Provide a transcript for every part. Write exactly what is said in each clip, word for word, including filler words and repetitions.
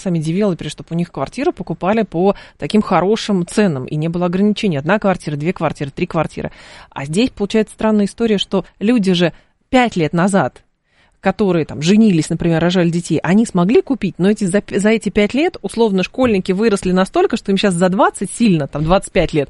сами девелоперы, чтобы у них квартиры покупали по таким хорошим ценам, и не было ограничений. Одна квартира, две квартиры, три квартиры. А здесь получается странная история, что люди же пять лет назад, которые там женились, например, рожали детей, они смогли купить, но эти, за, за эти пять лет, условно, школьники выросли настолько, что им сейчас за двадцать сильно, там, двадцать пять лет,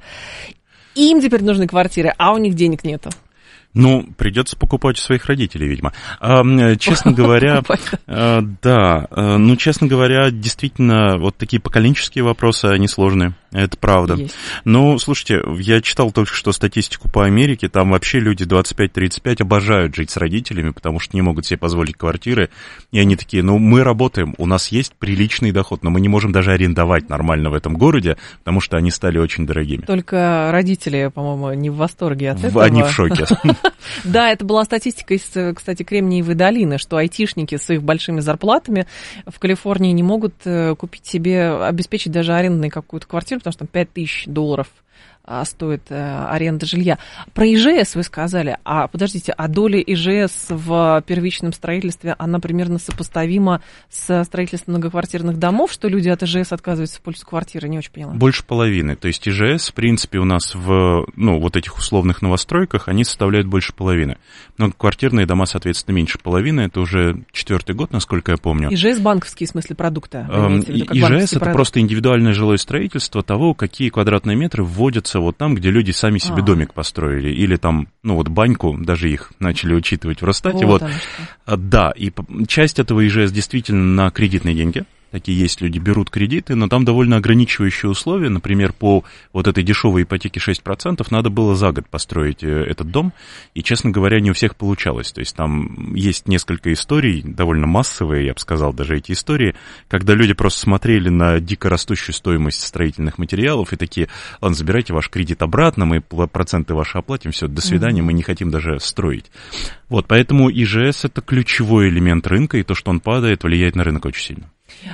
и им теперь нужны квартиры, а у них денег нету. Ну, придется покупать у своих родителей, видимо. А, честно говоря, а, да, а, ну, честно говоря, действительно, вот такие поколенческие вопросы, они сложные, это правда. Есть. Ну, слушайте, я читал только что статистику по Америке, там вообще люди двадцать пять тридцать пять обожают жить с родителями, потому что не могут себе позволить квартиры, и они такие, ну, мы работаем, у нас есть приличный доход, но мы не можем даже арендовать нормально в этом городе, потому что они стали очень дорогими. Только родители, по-моему, не в восторге от этого. Они в шоке. Да, это была статистика из, кстати, Кремниевой долины, что айтишники с их большими зарплатами в Калифорнии не могут купить себе, обеспечить даже арендной какую-то квартиру, потому что там пять тысяч долларов стоит аренда жилья. Про ИЖС вы сказали, а подождите, а доля ИЖС в первичном строительстве, она примерно сопоставима с строительством многоквартирных домов, что люди от ИЖС отказываются в пользу квартиры, не очень поняла. Больше половины, то есть ИЖС, в принципе, у нас в, ну, вот этих условных новостройках, они составляют больше половины. Многоквартирные дома, соответственно, меньше половины, это уже четвертый год, насколько я помню. ИЖС банковские, в смысле, продукты? ИЖС это просто индивидуальное жилое строительство того, какие квадратные метры вводятся вот там, где люди сами себе а. домик построили, или там, ну вот баньку, даже их начали учитывать в Росстате. Вот, вот. Да, и часть этого ИЖС действительно на кредитные деньги. Такие есть люди, берут кредиты, но там довольно ограничивающие условия. Например, по вот этой дешевой ипотеке шесть процентов надо было за год построить этот дом, и, честно говоря, не у всех получалось. То есть там есть несколько историй, довольно массовые, я бы сказал, даже эти истории, когда люди просто смотрели на дико растущую стоимость строительных материалов и такие, ладно, забирайте ваш кредит обратно, мы проценты ваши оплатим, все, до свидания, мы не хотим даже строить. Вот, поэтому ИЖС – это ключевой элемент рынка, и то, что он падает, влияет на рынок очень сильно.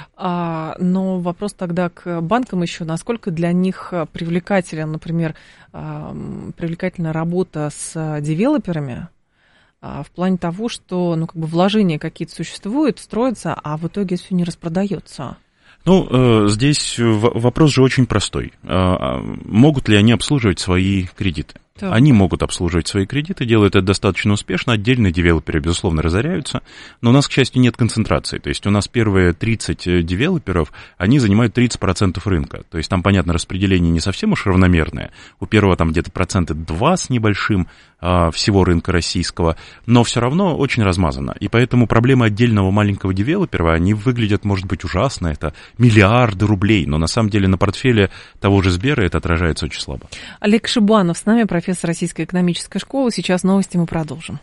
А, но вопрос тогда к банкам еще, насколько для них привлекателен, например, привлекательна работа с девелоперами в плане того, что, ну, как бы вложения какие-то существуют, строятся, а в итоге все не распродается. Ну, здесь вопрос же очень простой. Могут ли они обслуживать свои кредиты? Так. Они могут обслуживать свои кредиты, делают это достаточно успешно. Отдельные девелоперы, безусловно, разоряются. Но у нас, к счастью, нет концентрации. То есть у нас первые тридцать девелоперов, они занимают тридцать процентов рынка. То есть там, понятно, распределение не совсем уж равномерное. У первого там где-то процента два с небольшим а, всего рынка российского. Но все равно очень размазано. И поэтому проблемы отдельного маленького девелопера, они выглядят, может быть, ужасно. Это миллиарды рублей. Но на самом деле на портфеле того же Сбера это отражается очень слабо. Олег Шибанов с нами, профессор Российской экономической школы. Сейчас новости, мы продолжим.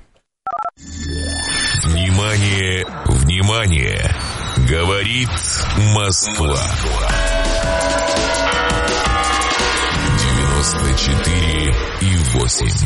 Внимание, внимание! Говорит Москва. девяносто четыре и восемь.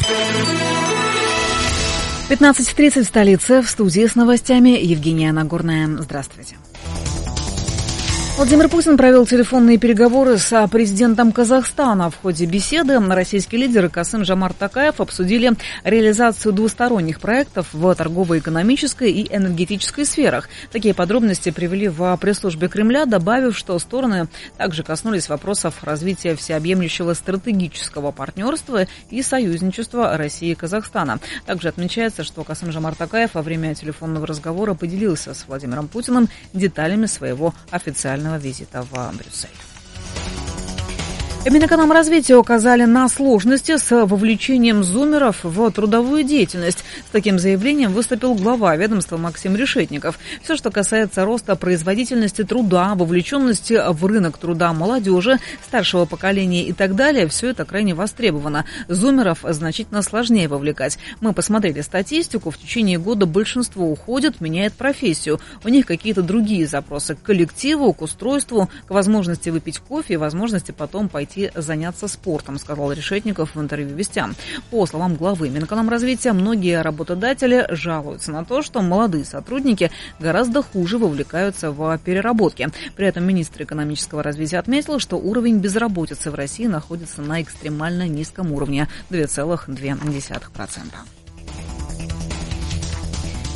пятнадцать тридцать в столице. В студии с новостями Евгения Нагорная. Здравствуйте. Владимир Путин провел телефонные переговоры с президентом Казахстана. В ходе беседы российские лидеры Касым-Жомарт Токаев обсудили реализацию двусторонних проектов в торгово-экономической и энергетической сферах. Такие подробности привели в пресс-службе Кремля, добавив, что стороны также коснулись вопросов развития всеобъемлющего стратегического партнерства и союзничества России и Казахстана. Также отмечается, что Касым-Жомарт Токаев во время телефонного разговора поделился с Владимиром Путиным деталями своего официального визита в Брюссель. Минэкономразвития указали на сложности с вовлечением зумеров в трудовую деятельность. С таким заявлением выступил глава ведомства Максим Решетников. Все, что касается роста производительности труда, вовлеченности в рынок труда молодежи, старшего поколения и так далее, все это крайне востребовано. Зумеров значительно сложнее вовлекать. Мы посмотрели статистику. В течение года большинство уходит, меняет профессию. У них какие-то другие запросы к коллективу, к устройству, к возможности выпить кофе и возможности потом пойти заняться спортом, сказал Решетников в интервью «Вестям». По словам главы Минэкономразвития, многие работодатели жалуются на то, что молодые сотрудники гораздо хуже вовлекаются в переработки. При этом министр экономического развития отметил, что уровень безработицы в России находится на экстремально низком уровне – два целых две десятых процента.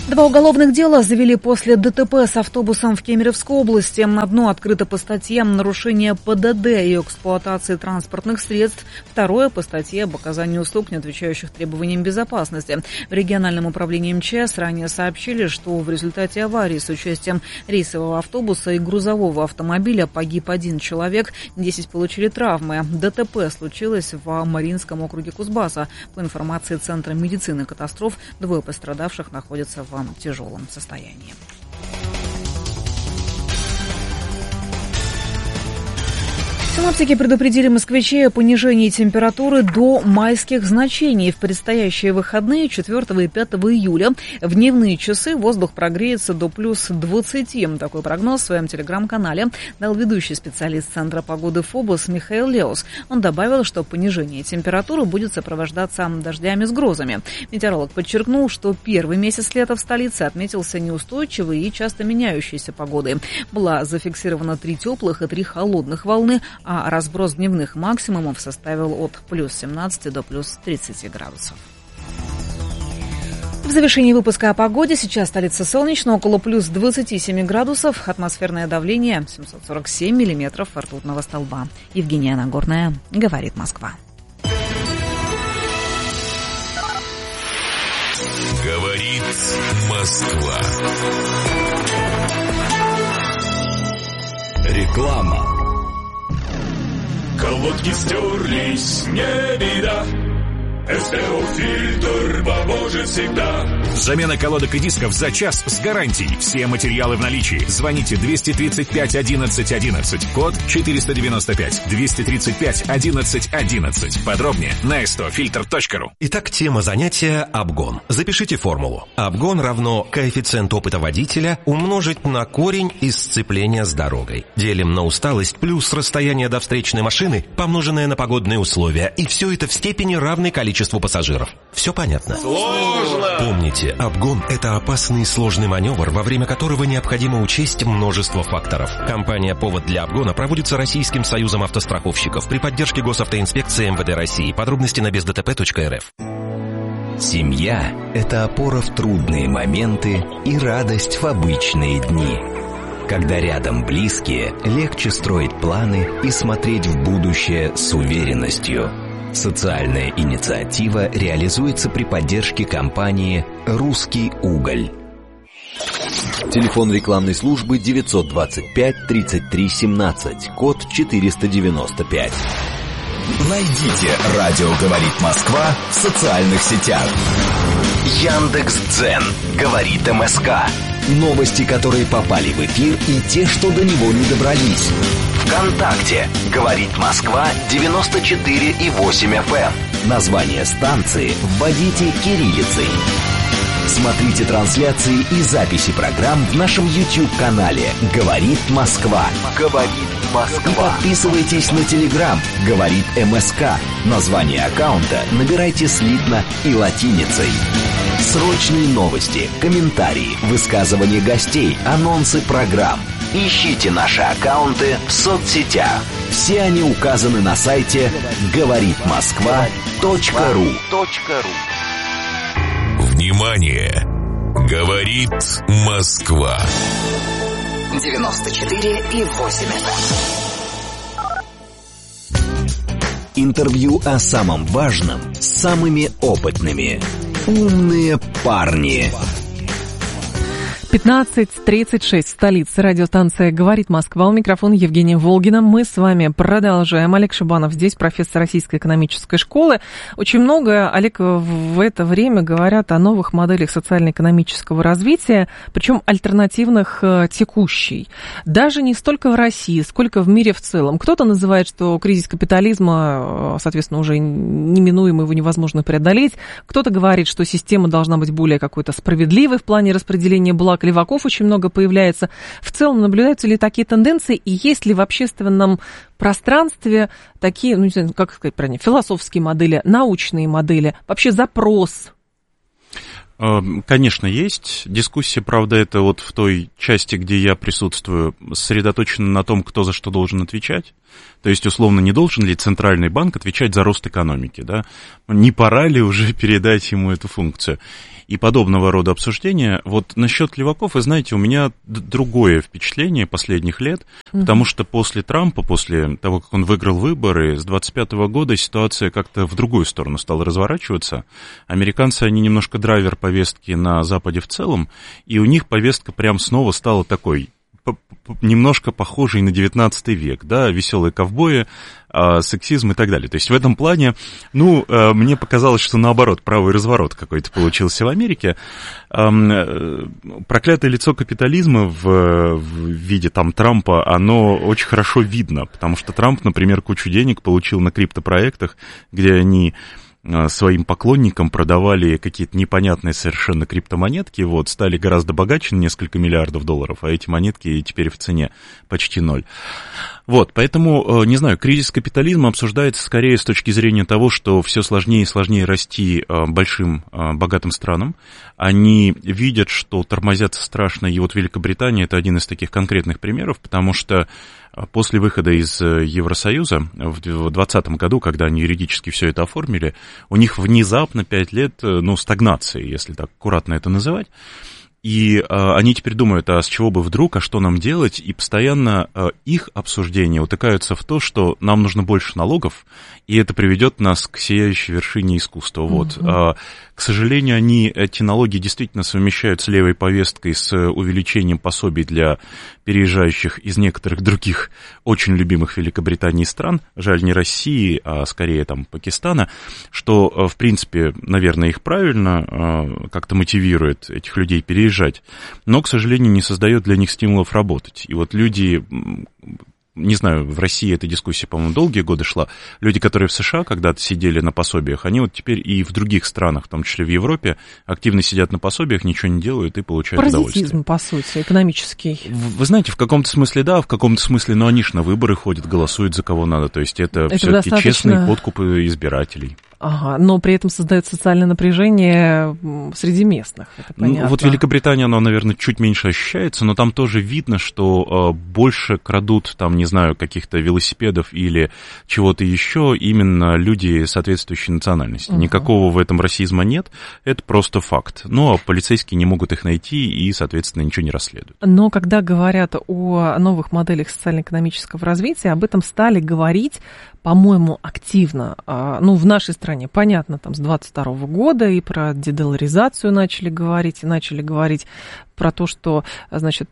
Два уголовных дела завели после ДТП с автобусом в Кемеровской области. Одно открыто по статье «Нарушение ПДД и эксплуатации транспортных средств», второе по статье об оказании услуг, не отвечающих требованиям безопасности. В региональном управлении МЧС ранее сообщили, что в результате аварии с участием рейсового автобуса и грузового автомобиля погиб один человек, десять получили травмы. ДТП случилось в Мариинском округе Кузбасса. По информации Центра медицины катастроф, двое пострадавших находятся в в тяжелом состоянии. Синоптики предупредили москвичей о понижении температуры до майских значений. В предстоящие выходные четвёртого и пятого июля в дневные часы воздух прогреется до плюс двадцати. Такой прогноз в своем телеграм-канале дал ведущий специалист Центра погоды ФОБОС Михаил Леус. Он добавил, что понижение температуры будет сопровождаться дождями с грозами. Метеоролог подчеркнул, что первый месяц лета в столице отметился неустойчивой и часто меняющейся погодой. Была зафиксирована три теплых и три холодных волны, а разброс дневных максимумов составил от плюс семнадцати до плюс тридцати градусов. В завершении выпуска о погоде. Сейчас столица солнечно, около плюс двадцати семи градусов. Атмосферное давление семьсот сорок семь миллиметров ртутного столба. Евгения Нагорная, говорит Москва. Говорит Москва. Реклама. Колодки стерлись, не беда. СТО-фильтр поможет всегда. Замена колодок и дисков за час с гарантией. Все материалы в наличии. Звоните двести тридцать пять одиннадцать одиннадцать. Код четыреста девяносто пять. двести тридцать пять одиннадцать одиннадцать. Подробнее на эс тэ о фильтр точка ру. Итак, тема занятия – обгон. Запишите формулу. Обгон равно коэффициент опыта водителя умножить на корень из сцепления с дорогой. Делим на усталость плюс расстояние до встречной машины, помноженное на погодные условия. И все это в степени равной количеству пассажиров. Все понятно? Сложно! Помните, обгон – это опасный и сложный маневр, во время которого необходимо учесть множество факторов. Компания «Повод для обгона» проводится Российским союзом автостраховщиков при поддержке Госавтоинспекции эм вэ дэ России. Подробности на без дэ тэ пэ точка эр эф. Семья – это опора в трудные моменты и радость в обычные дни. Когда рядом близкие, легче строить планы и смотреть в будущее с уверенностью. Социальная инициатива реализуется при поддержке компании «Русский уголь». Телефон рекламной службы девятьсот двадцать пять тридцать три семнадцать, код четыреста девяносто пять. Найдите «Радио говорит Москва» в социальных сетях. Яндекс.Дзен. Говорит эм эс ка. Новости, которые попали в эфир, и те, что до него не добрались. ВКонтакте. Говорит Москва девяносто четыре и восемь эф эм. Название станции вводите кириллицей. Смотрите трансляции и записи программ в нашем YouTube-канале «Говорит Москва». «Говорит Москва». И подписывайтесь на Telegram «Говорит эм эс ка». Название аккаунта набирайте слитно и латиницей. Срочные новости, комментарии, высказывания гостей, анонсы программ. Ищите наши аккаунты в соцсетях. Все они указаны на сайте говорит москва точка ру. Внимание! Говорит Москва. девяносто четыре и восемь эф эм. Интервью о самом важном с самыми опытными. Умные парни. пятнадцать тридцать шесть, столица, радиостанция «Говорит Москва». У микрофона Евгения Волгина. Мы с вами продолжаем. Олег Шибанов здесь, профессор Российской экономической школы. Очень много, Олег, в это время говорят о новых моделях социально-экономического развития, причем альтернативных текущей. Даже не столько в России, сколько в мире в целом. Кто-то называет, что кризис капитализма, соответственно, уже неминуемый, его невозможно преодолеть. Кто-то говорит, что система должна быть более какой-то справедливой в плане распределения благ. Леваков очень много появляется. В целом, наблюдаются ли такие тенденции, и есть ли в общественном пространстве такие, ну, не знаю, как сказать правильно, философские модели, научные модели, вообще запрос? Конечно, есть. Дискуссия, правда, это вот в той части, где я присутствую, сосредоточена на том, кто за что должен отвечать. То есть, условно, не должен ли Центральный банк отвечать за рост экономики, да? Не пора ли уже передать ему эту функцию? И подобного рода обсуждения. Вот насчет леваков, вы знаете, у меня другое впечатление последних лет, mm-hmm. потому что после Трампа, после того, как он выиграл выборы, с двадцать пятого года ситуация как-то в другую сторону стала разворачиваться. Американцы, они немножко драйвер повестки на Западе в целом, и у них повестка прям снова стала такой, немножко похожей на девятнадцатый век, да, веселые ковбои, сексизм и так далее. То есть в этом плане, ну, мне показалось, что наоборот, правый разворот какой-то получился в Америке. Проклятое лицо капитализма в, в виде там Трампа, оно очень хорошо видно, потому что Трамп, например, кучу денег получил на криптопроектах, где они своим поклонникам продавали какие-то непонятные совершенно криптомонетки, вот, стали гораздо богаче на несколько миллиардов долларов, а эти монетки теперь в цене почти ноль. Вот, поэтому, не знаю, кризис капитализма обсуждается скорее с точки зрения того, что все сложнее и сложнее расти большим богатым странам. Они видят, что тормозятся страшно, и вот Великобритания — это один из таких конкретных примеров, потому что после выхода из Евросоюза в двадцатом году, когда они юридически все это оформили, у них внезапно пять лет, ну, стагнации, если так аккуратно это называть. И э, они теперь думают, а с чего бы вдруг, а что нам делать? И постоянно э, их обсуждения утыкаются в то, что нам нужно больше налогов, и это приведет нас к сияющей вершине искусства. Mm-hmm. Вот. А, к сожалению, они эти налоги действительно совмещают с левой повесткой, с увеличением пособий для переезжающих из некоторых других очень любимых Великобритании стран, жаль, не России, а скорее там Пакистана, что, в принципе, наверное, их правильно э, как-то мотивирует этих людей переезжать, но, к сожалению, не создает для них стимулов работать. И вот люди, не знаю, в России эта дискуссия, по-моему, долгие годы шла, люди, которые в США когда-то сидели на пособиях, они вот теперь и в других странах, в том числе в Европе, активно сидят на пособиях, ничего не делают и получают удовольствие. Паразитизм, по сути, экономический. Вы знаете, в каком-то смысле да, в каком-то смысле, но они же на выборы ходят, голосуют за кого надо, то есть это, это все-таки достаточно... честный подкуп избирателей. Ага, но при этом создает социальное напряжение среди местных, это понятно. Ну, вот в Великобритании оно, наверное, чуть меньше ощущается, но там тоже видно, что э, больше крадут, там, не знаю, каких-то велосипедов или чего-то еще именно люди соответствующей национальности. Uh-huh. Никакого в этом расизма нет, это просто факт. Но полицейские не могут их найти и, соответственно, ничего не расследуют. Но когда говорят о новых моделях социально-экономического развития, об этом стали говорить, по-моему, активно, ну, в нашей стране, понятно, там, с двадцать второго года, и про дедоларизацию начали говорить, и начали говорить про то, что, значит,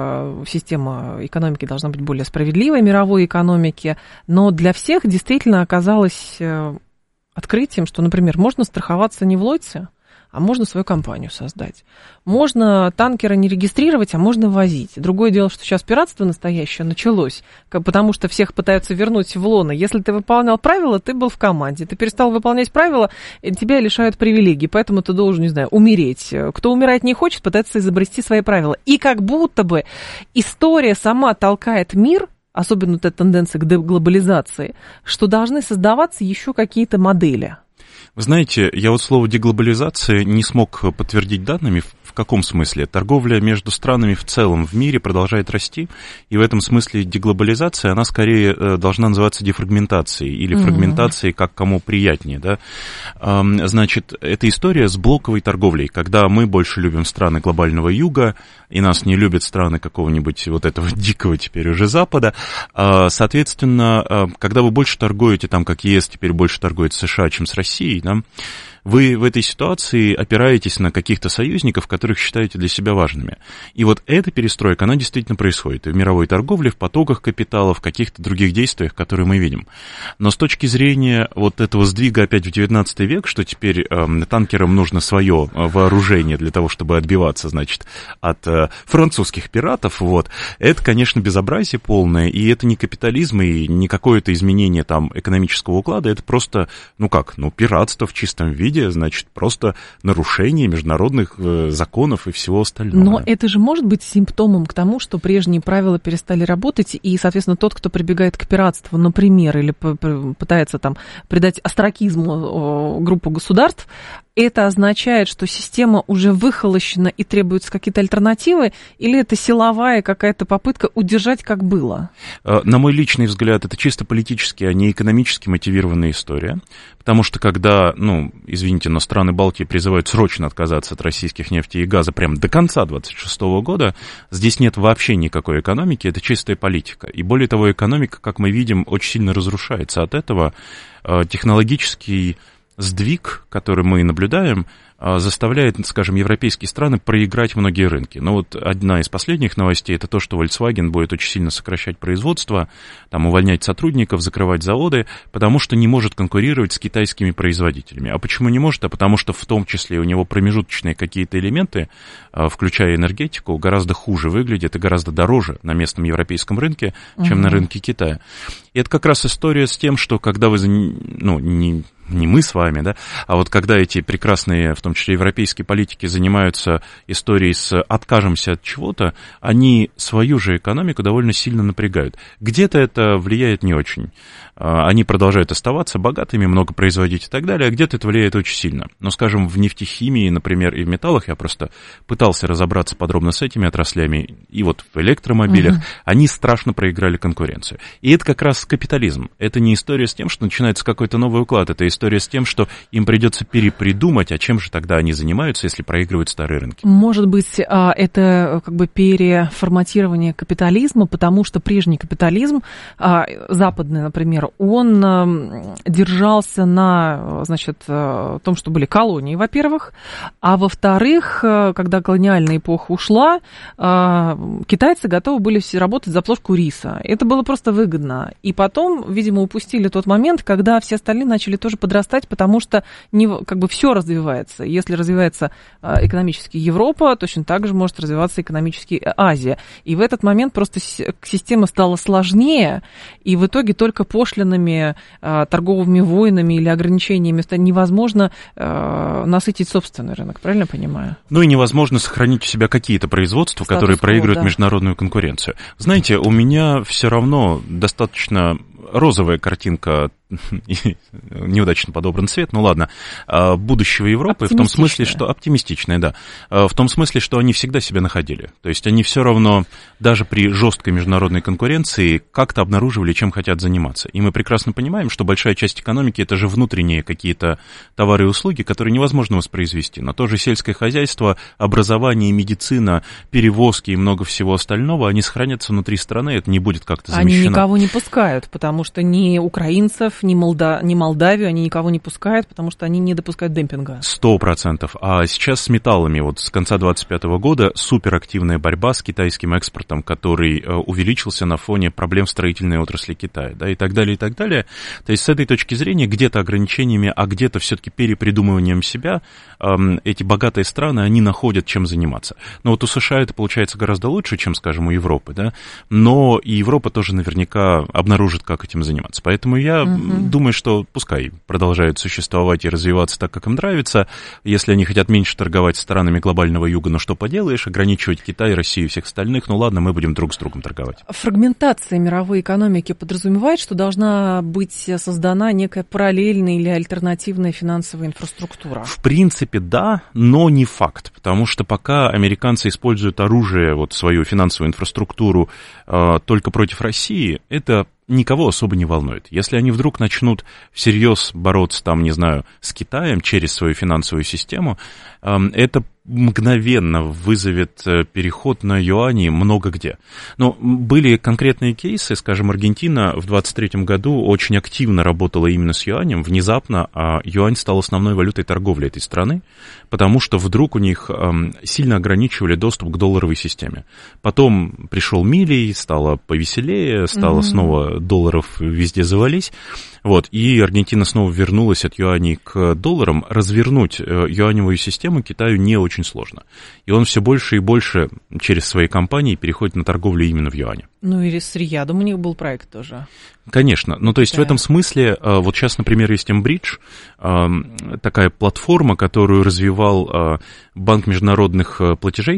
система экономики должна быть более справедливой, мировой экономики, но для всех действительно оказалось открытием, что, например, можно страховаться не в Лойдсе, а можно свою компанию создать. Можно танкеры не регистрировать, а можно возить. Другое дело, что сейчас пиратство настоящее началось, потому что всех пытаются вернуть в лоно. Если ты выполнял правила, ты был в команде. Ты перестал выполнять правила, тебя лишают привилегий, поэтому ты должен, не знаю, умереть. Кто умирать не хочет, пытается изобрести свои правила. И как будто бы история сама толкает мир, особенно эта тенденция к деглобализации, что должны создаваться еще какие-то модели. Вы знаете, я вот слово деглобализация не смог подтвердить данными. В каком смысле? Торговля между странами в целом в мире продолжает расти, и в этом смысле деглобализация, она скорее должна называться дефрагментацией или mm-hmm. фрагментацией, как кому приятнее, да? Значит, это история с блоковой торговлей, когда мы больше любим страны глобального юга, и нас не любят страны какого-нибудь вот этого дикого теперь уже Запада. Соответственно, когда вы больше торгуете, там, как ЕС теперь больше торгует с США, чем с Россией, да, вы в этой ситуации опираетесь на каких-то союзников, которых считаете для себя важными. И вот эта перестройка, она действительно происходит и в мировой торговле, в потоках капитала, в каких-то других действиях, которые мы видим. Но с точки зрения вот этого сдвига опять в девятнадцатый век, что теперь э, танкерам нужно свое вооружение для того, чтобы отбиваться, значит, от э, французских пиратов, вот, это, конечно, безобразие полное, и это не капитализм, и не какое-то изменение там экономического уклада, это просто, ну как, ну пиратство в чистом виде, значит, просто нарушение международных э, законов и всего остального. Но это же может быть симптомом к тому, что прежние правила перестали работать, и, соответственно, тот, кто прибегает к пиратству, например, или пытается там придать остракизму группу государств, это означает, что система уже выхолощена и требуются какие-то альтернативы, или это силовая какая-то попытка удержать, как было? На мой личный взгляд, это чисто политически, а не экономически мотивированная история, потому что когда, ну, извините, но страны Балтии призывают срочно отказаться от российских нефти и газа прямо до конца двадцать шестого года, здесь нет вообще никакой экономики, это чистая политика. И более того, экономика, как мы видим, очень сильно разрушается от этого. Технологический сдвиг, который мы наблюдаем, заставляет, скажем, европейские страны проиграть многие рынки. Но вот одна из последних новостей — это то, что Volkswagen будет очень сильно сокращать производство, там, увольнять сотрудников, закрывать заводы, потому что не может конкурировать с китайскими производителями. А почему не может? А потому что в том числе у него промежуточные какие-то элементы, включая энергетику, гораздо хуже выглядят и гораздо дороже на местном европейском рынке, чем угу. на рынке Китая. И это как раз история с тем, что когда вы, ну, не... не мы с вами, да, а вот когда эти прекрасные, в том числе европейские политики, занимаются историей с «откажемся от чего-то», они свою же экономику довольно сильно напрягают. Где-то это влияет не очень. Они продолжают оставаться богатыми, много производить и так далее, а где-то это влияет очень сильно. Но, скажем, в нефтехимии, например, и в металлах, я просто пытался разобраться подробно с этими отраслями, и вот в электромобилях, угу. они страшно проиграли конкуренцию. И это как раз капитализм. Это не история с тем, что начинается какой-то новый уклад, это история с тем, что им придется перепридумать, а чем же тогда они занимаются, если проигрывают старые рынки. Может быть, это как бы переформатирование капитализма, потому что прежний капитализм, западный, например, он держался на, значит, том, что были колонии, во-первых, а во-вторых, когда колониальная эпоха ушла, китайцы готовы были все работать за плошку риса. Это было просто выгодно. И потом, видимо, упустили тот момент, когда все остальные начали тоже подрастать, потому что не, как бы все развивается. Если развивается экономически Европа, точно так же может развиваться экономически Азия. И в этот момент просто система стала сложнее, и в итоге только пошлинами, торговыми войнами или ограничениями невозможно насытить собственный рынок, правильно я понимаю? Ну и невозможно сохранить у себя какие-то производства, Статус которые проигрывают да. международную конкуренцию. Знаете, у меня все равно достаточно розовая картинка, неудачно подобран цвет, ну ладно, будущего Европы, в том смысле, что оптимистичная, да, в том смысле, что они всегда себя находили. То есть они все равно, даже при жесткой международной конкуренции, как-то обнаруживали, чем хотят заниматься. И мы прекрасно понимаем, что большая часть экономики — это же внутренние какие-то товары и услуги, которые невозможно воспроизвести. Но тоже сельское хозяйство, образование, медицина, перевозки и много всего остального, они сохранятся внутри страны, это не будет как-то замещено. Они никого не пускают, потому что ни украинцев, ни, Молда... ни Молдавию они никого не пускают, потому что они не допускают демпинга. Сто процентов. А сейчас с металлами, вот с конца двадцать пятого года, суперактивная борьба с китайским экспортом, который увеличился на фоне проблем в строительной отрасли Китая, да, и так далее, и так далее. То есть с этой точки зрения где-то ограничениями, а где-то все-таки перепридумыванием себя, эм, эти богатые страны, они находят чем заниматься. Но вот у США это получается гораздо лучше, чем, скажем, у Европы, да, но и Европа тоже наверняка обнаружит, как этим заниматься. Поэтому я угу. думаю, что пускай продолжают существовать и развиваться так, как им нравится. Если они хотят меньше торговать с странами глобального юга, ну что поделаешь, ограничивать Китай, Россию и всех остальных, ну ладно, мы будем друг с другом торговать. Фрагментация мировой экономики подразумевает, что должна быть создана некая параллельная или альтернативная финансовая инфраструктура. В принципе, да, но не факт, потому что пока американцы используют оружие, вот свою финансовую инфраструктуру э, только против России, это никого особо не волнует. Если они вдруг начнут всерьез бороться, там, не знаю, с Китаем через свою финансовую систему, э, это мгновенно вызовет переход на юани много где. Но были конкретные кейсы, скажем, Аргентина в двадцать третьем году очень активно работала именно с юанем, внезапно а юань стал основной валютой торговли этой страны, потому что вдруг у них эм, сильно ограничивали доступ к долларовой системе. Потом пришел Милей, стало повеселее, стало mm-hmm. снова долларов везде завались. Вот, и Аргентина снова вернулась от юаней к долларам. Развернуть юаневую систему Китаю не очень сложно. И он все больше и больше через свои компании переходит на торговлю именно в юане. Ну, или с Риядом у них был проект тоже. Конечно. Ну, то есть да. в этом смысле, вот сейчас, например, есть Mbridge, такая платформа, которую развивал Банк международных платежей,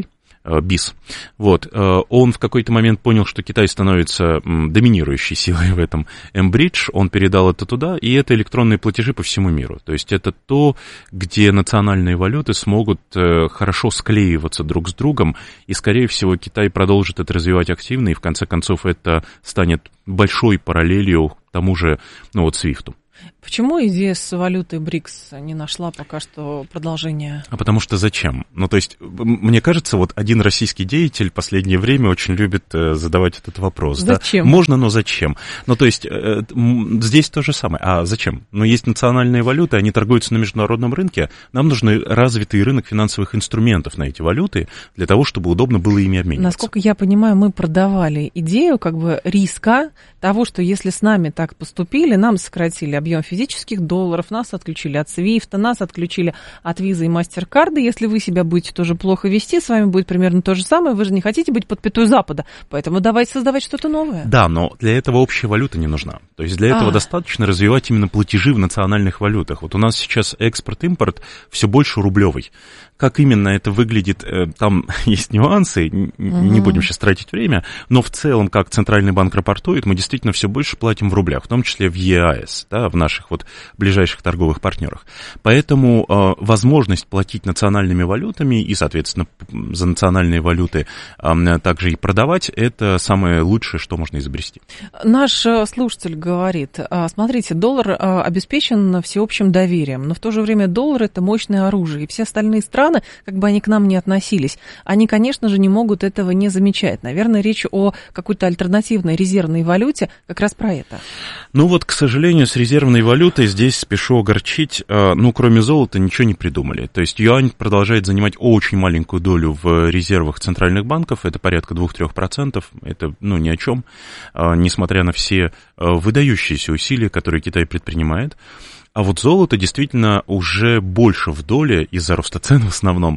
бис. Вот. Он в какой-то момент понял, что Китай становится доминирующей силой в этом M-Bridge, он передал это туда, и это электронные платежи по всему миру. То есть это то, где национальные валюты смогут хорошо склеиваться друг с другом, и, скорее всего, Китай продолжит это развивать активно, и в конце концов это станет большой параллелью к тому же, ну вот, свифту. Почему идея с валютой БРИКС не нашла пока что продолжения? А потому что зачем? Ну, то есть, мне кажется, вот один российский деятель в последнее время очень любит задавать этот вопрос. Зачем? Да? Можно, но зачем? Ну, то есть, здесь то же самое. А зачем? Ну, есть национальные валюты, они торгуются на международном рынке. Нам нужен развитый рынок финансовых инструментов на эти валюты для того, чтобы удобно было ими обмениваться. Насколько я понимаю, мы продавали идею как бы риска того, что если с нами так поступили, нам сократили объем физических долларов, нас отключили от свифта, нас отключили от визы и мастеркарда. Если вы себя будете тоже плохо вести, с вами будет примерно то же самое. Вы же не хотите быть под пятой Запада, поэтому давайте создавать что-то новое. Да, но для этого общая валюта не нужна. То есть для этого а. достаточно развивать именно платежи в национальных валютах. Вот у нас сейчас экспорт-импорт все больше рублевый. Как именно это выглядит, там есть нюансы, не угу. будем сейчас тратить время, но в целом, как Центральный банк рапортует, мы действительно все больше платим в рублях, в том числе в ЕАЭС, да, в наших вот ближайших торговых партнерах. Поэтому э, возможность платить национальными валютами и, соответственно, за национальные валюты э, также и продавать, это самое лучшее, что можно изобрести. Наш слушатель говорит, смотрите, доллар обеспечен всеобщим доверием, но в то же время доллар – это мощное оружие, и все остальные страны, как бы они к нам ни относились, они, конечно же, не могут этого не замечать. Наверное, речь о какой-то альтернативной резервной валюте как раз про это. Ну вот, к сожалению, с резервной валютой здесь спешу огорчить, ну, кроме золота ничего не придумали. То есть юань продолжает занимать очень маленькую долю в резервах центральных банков, это порядка двух-трёх процентов, это, ну, ни о чем, несмотря на все выдающиеся усилия, которые Китай предпринимает. А вот золото действительно уже больше в доле, из-за роста цен в основном,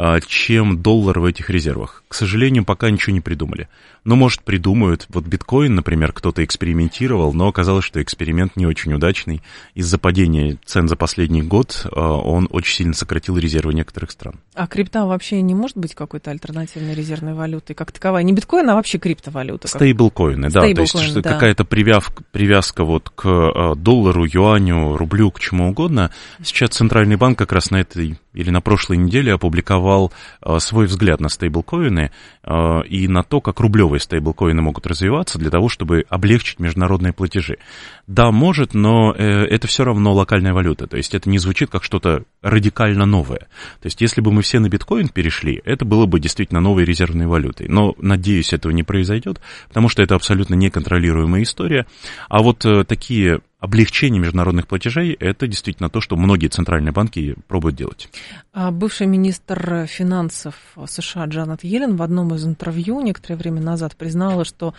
чем доллар в этих резервах. К сожалению, пока ничего не придумали. Но, может, придумают. Вот биткоин, например, кто-то экспериментировал, но оказалось, что эксперимент не очень удачный. Из-за падения цен за последний год он очень сильно сократил резервы некоторых стран. А крипта вообще не может быть какой-то альтернативной резервной валютой, как таковая? Не биткоин, а вообще криптовалюта? Стейблкоины, да. То есть да. какая-то привязка, привязка вот к доллару, юаню, рублю, к чему угодно. Сейчас Центральный банк как раз на этой или на прошлой неделе опубликовал э, свой взгляд на стейблкоины э, и на то, как рублевые стейблкоины могут развиваться для того, чтобы облегчить международные платежи. Да, может, но э, это все равно локальная валюта, то есть это не звучит как что-то радикально новое. То есть если бы мы все на биткоин перешли, это было бы действительно новой резервной валютой. Но, надеюсь, этого не произойдет, потому что это абсолютно неконтролируемая история. А вот э, такие облегчение международных платежей – это действительно то, что многие центральные банки пробуют делать. Бывший министр финансов США Джанет Йеллен в одном из интервью некоторое время назад признала, что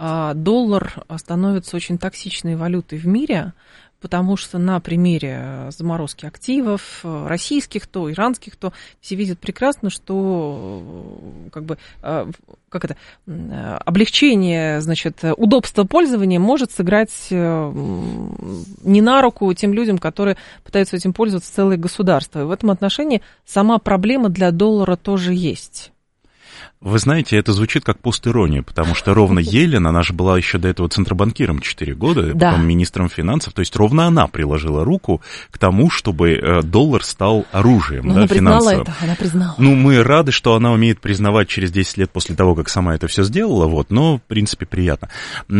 доллар становится очень токсичной валютой в мире, потому что на примере заморозки активов, российских то, иранских то, все видят прекрасно, что как бы, как это, облегчение, значит, удобство пользования может сыграть не на руку тем людям, которые пытаются этим пользоваться целые государства. И в этом отношении сама проблема для доллара тоже есть. Вы знаете, это звучит как постирония, потому что ровно Йеллен, она же была еще до этого центробанкиром четыре года, да. потом министром финансов, то есть ровно она приложила руку к тому, чтобы доллар стал оружием, Но да, она признала финансовым. это, она признала. Ну, мы рады, что она умеет признавать через десять лет после того, как сама это все сделала, вот, но, в принципе, приятно.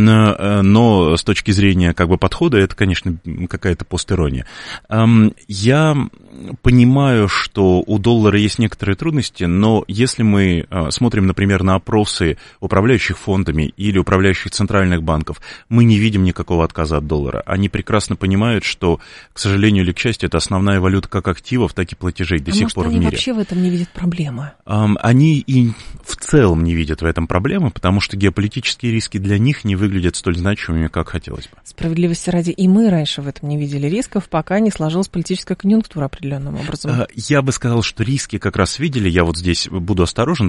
Но с точки зрения, как бы, подхода, это, конечно, какая-то постирония. Я понимаю, что у доллара есть некоторые трудности, но если мы смотрим, например, на опросы управляющих фондами или управляющих центральных банков, мы не видим никакого отказа от доллара. Они прекрасно понимают, что, к сожалению или к счастью, это основная валюта как активов, так и платежей до а сих может, пор в мире. мире. Они вообще в этом не видят проблемы? Они и в целом не видят в этом проблемы, потому что геополитические риски для них не выглядят столь значимыми, как хотелось бы. Справедливости ради, и мы раньше в этом не видели рисков, пока не сложилась политическая конъюнктура определенным образом. Я бы сказал, что риски как раз видели. Я вот здесь буду осторожен, потому что Центральный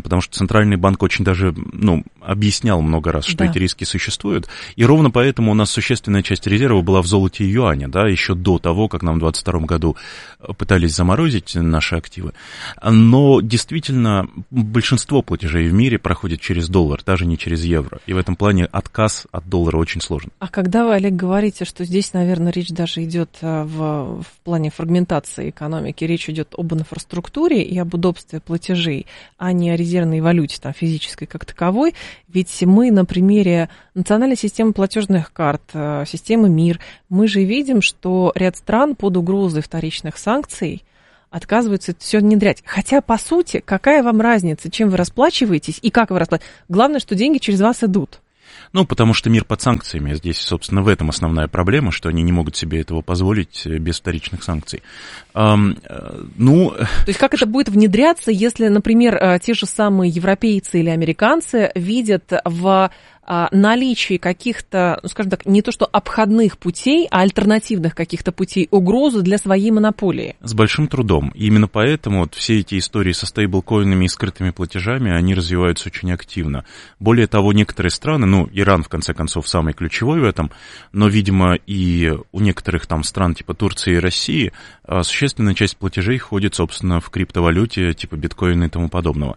Центральный банк очень даже, ну, объяснял много раз, что да. эти риски существуют, и ровно поэтому у нас существенная часть резерва была в золоте и юане, да, еще до того, как нам в двадцать втором году пытались заморозить наши активы. Но действительно большинство платежей в мире проходит через доллар, даже не через евро, и в этом плане отказ от доллара очень сложен. А когда вы, Олег, говорите, что здесь, наверное, речь даже идет в, в плане фрагментации экономики, речь идет об инфраструктуре и об удобстве платежей, а не о резервной валюте, там, физической как таковой, ведь мы на примере национальной системы платежных карт, системы МИР, мы же видим, что ряд стран под угрозой вторичных санкций отказываются это все внедрять. Хотя, по сути, какая вам разница, чем вы расплачиваетесь и как вы расплачиваетесь? Главное, что деньги через вас идут. Ну, потому что мир под санкциями. Здесь, собственно, в этом основная проблема, что они не могут себе этого позволить без вторичных санкций. Эм, э, ну... То есть как это будет внедряться, если, например, те же самые европейцы или американцы видят в наличии каких-то, ну, скажем так, не то что обходных путей, а альтернативных каких-то путей угрозы для своей монополии? С большим трудом. И именно поэтому вот все эти истории со стейблкоинами и скрытыми платежами, они развиваются очень активно. Более того, некоторые страны, ну, Иран, в конце концов, самый ключевой в этом, но, видимо, и у некоторых там стран, типа Турции и России, существенная часть платежей ходит, собственно, в криптовалюте, типа биткоина и тому подобного.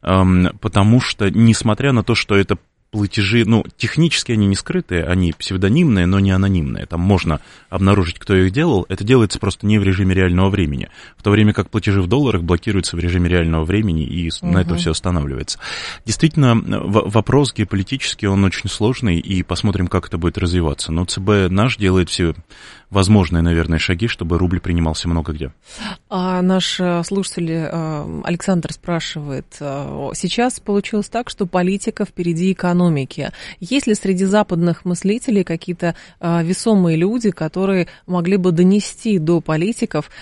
Потому что, несмотря на то, что это платежи, ну, технически они не скрытые, они псевдонимные, но не анонимные. Там можно обнаружить, кто их делал. Это делается просто не в режиме реального времени. В то время как платежи в долларах блокируются в режиме реального времени, и угу. на этом все останавливается. Действительно, вопрос геополитический, он очень сложный, и посмотрим, как это будет развиваться. Но ЦБ наш делает все возможные, наверное, шаги, чтобы рубль принимался много где. А наш слушатель Александр спрашивает, сейчас получилось так, что политика впереди экономики. Есть ли среди западных мыслителей какие-то весомые люди, которые могли бы донести до политиков,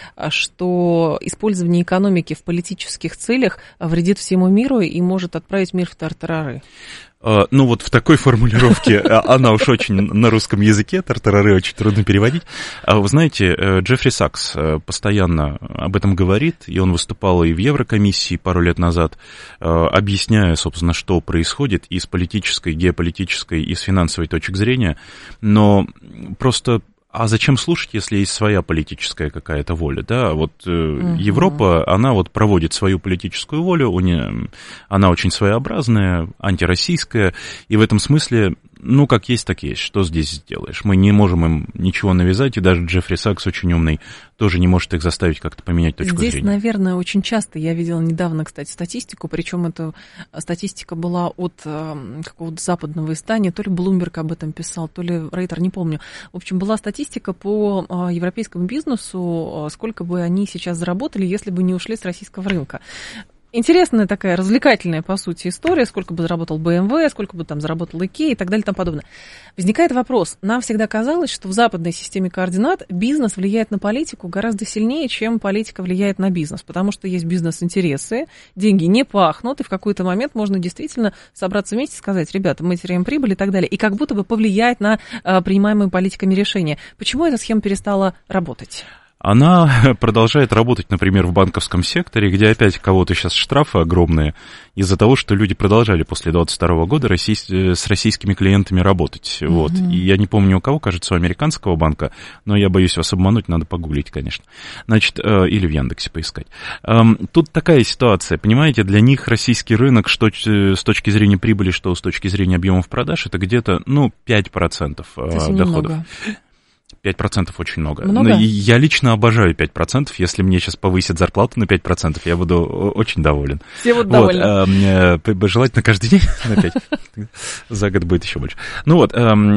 что использование экономики в политических целях вредит всему миру и может отправить мир в тартарары? Ну, вот в такой формулировке, она уж очень на русском языке, тартарары очень трудно переводить. Вы знаете, Джеффри Сакс постоянно об этом говорит, и он выступал и в Еврокомиссии пару лет назад, объясняя, собственно, что происходит и с политической, геополитической, и с финансовой точек зрения, но просто... А зачем слушать, если есть своя политическая какая-то воля, да? Вот э, uh-huh. Европа, она вот проводит свою политическую волю, у нее, она очень своеобразная, антироссийская, и в этом смысле, ну, как есть, так есть. Что здесь сделаешь? Мы не можем им ничего навязать, и даже Джеффри Сакс, очень умный, тоже не может их заставить как-то поменять точку здесь, зрения. Здесь, наверное, очень часто, я видела недавно, кстати, статистику, причем эта статистика была от э, какого-то западного издания, то ли Bloomberg об этом писал, то ли Рейтер, не помню. В общем, была статистика по э, европейскому бизнесу, э, сколько бы они сейчас заработали, если бы не ушли с российского рынка. Интересная такая, развлекательная, по сути, история, сколько бы заработал бэ эм вэ, сколько бы там заработал Икеа и так далее и тому подобное. Возникает вопрос, нам всегда казалось, что в западной системе координат бизнес влияет на политику гораздо сильнее, чем политика влияет на бизнес, потому что есть бизнес-интересы, деньги не пахнут, и в какой-то момент можно действительно собраться вместе и сказать, ребята, мы теряем прибыль и так далее, и как будто бы повлиять на а, принимаемые политиками решения. Почему эта схема перестала работать? Она продолжает работать, например, в банковском секторе, где опять кого-то сейчас штрафы огромные из-за того, что люди продолжали после двадцать второго года россий... с российскими клиентами работать. Mm-hmm. Вот. И я не помню у кого, кажется, у американского банка, но я боюсь вас обмануть, надо погуглить, конечно. Значит, или в Яндексе поискать. Тут такая ситуация, понимаете, для них российский рынок, что с точки зрения прибыли, что с точки зрения объемов продаж, это где-то, ну, пять процентов доходов. Немного. пять процентов очень много. Много? Но я лично обожаю пять процентов. Если мне сейчас повысят зарплату на пять процентов, я буду очень доволен. Все будут довольны. Вот, желательно каждый день на пять. За год будет еще больше. Ну вот,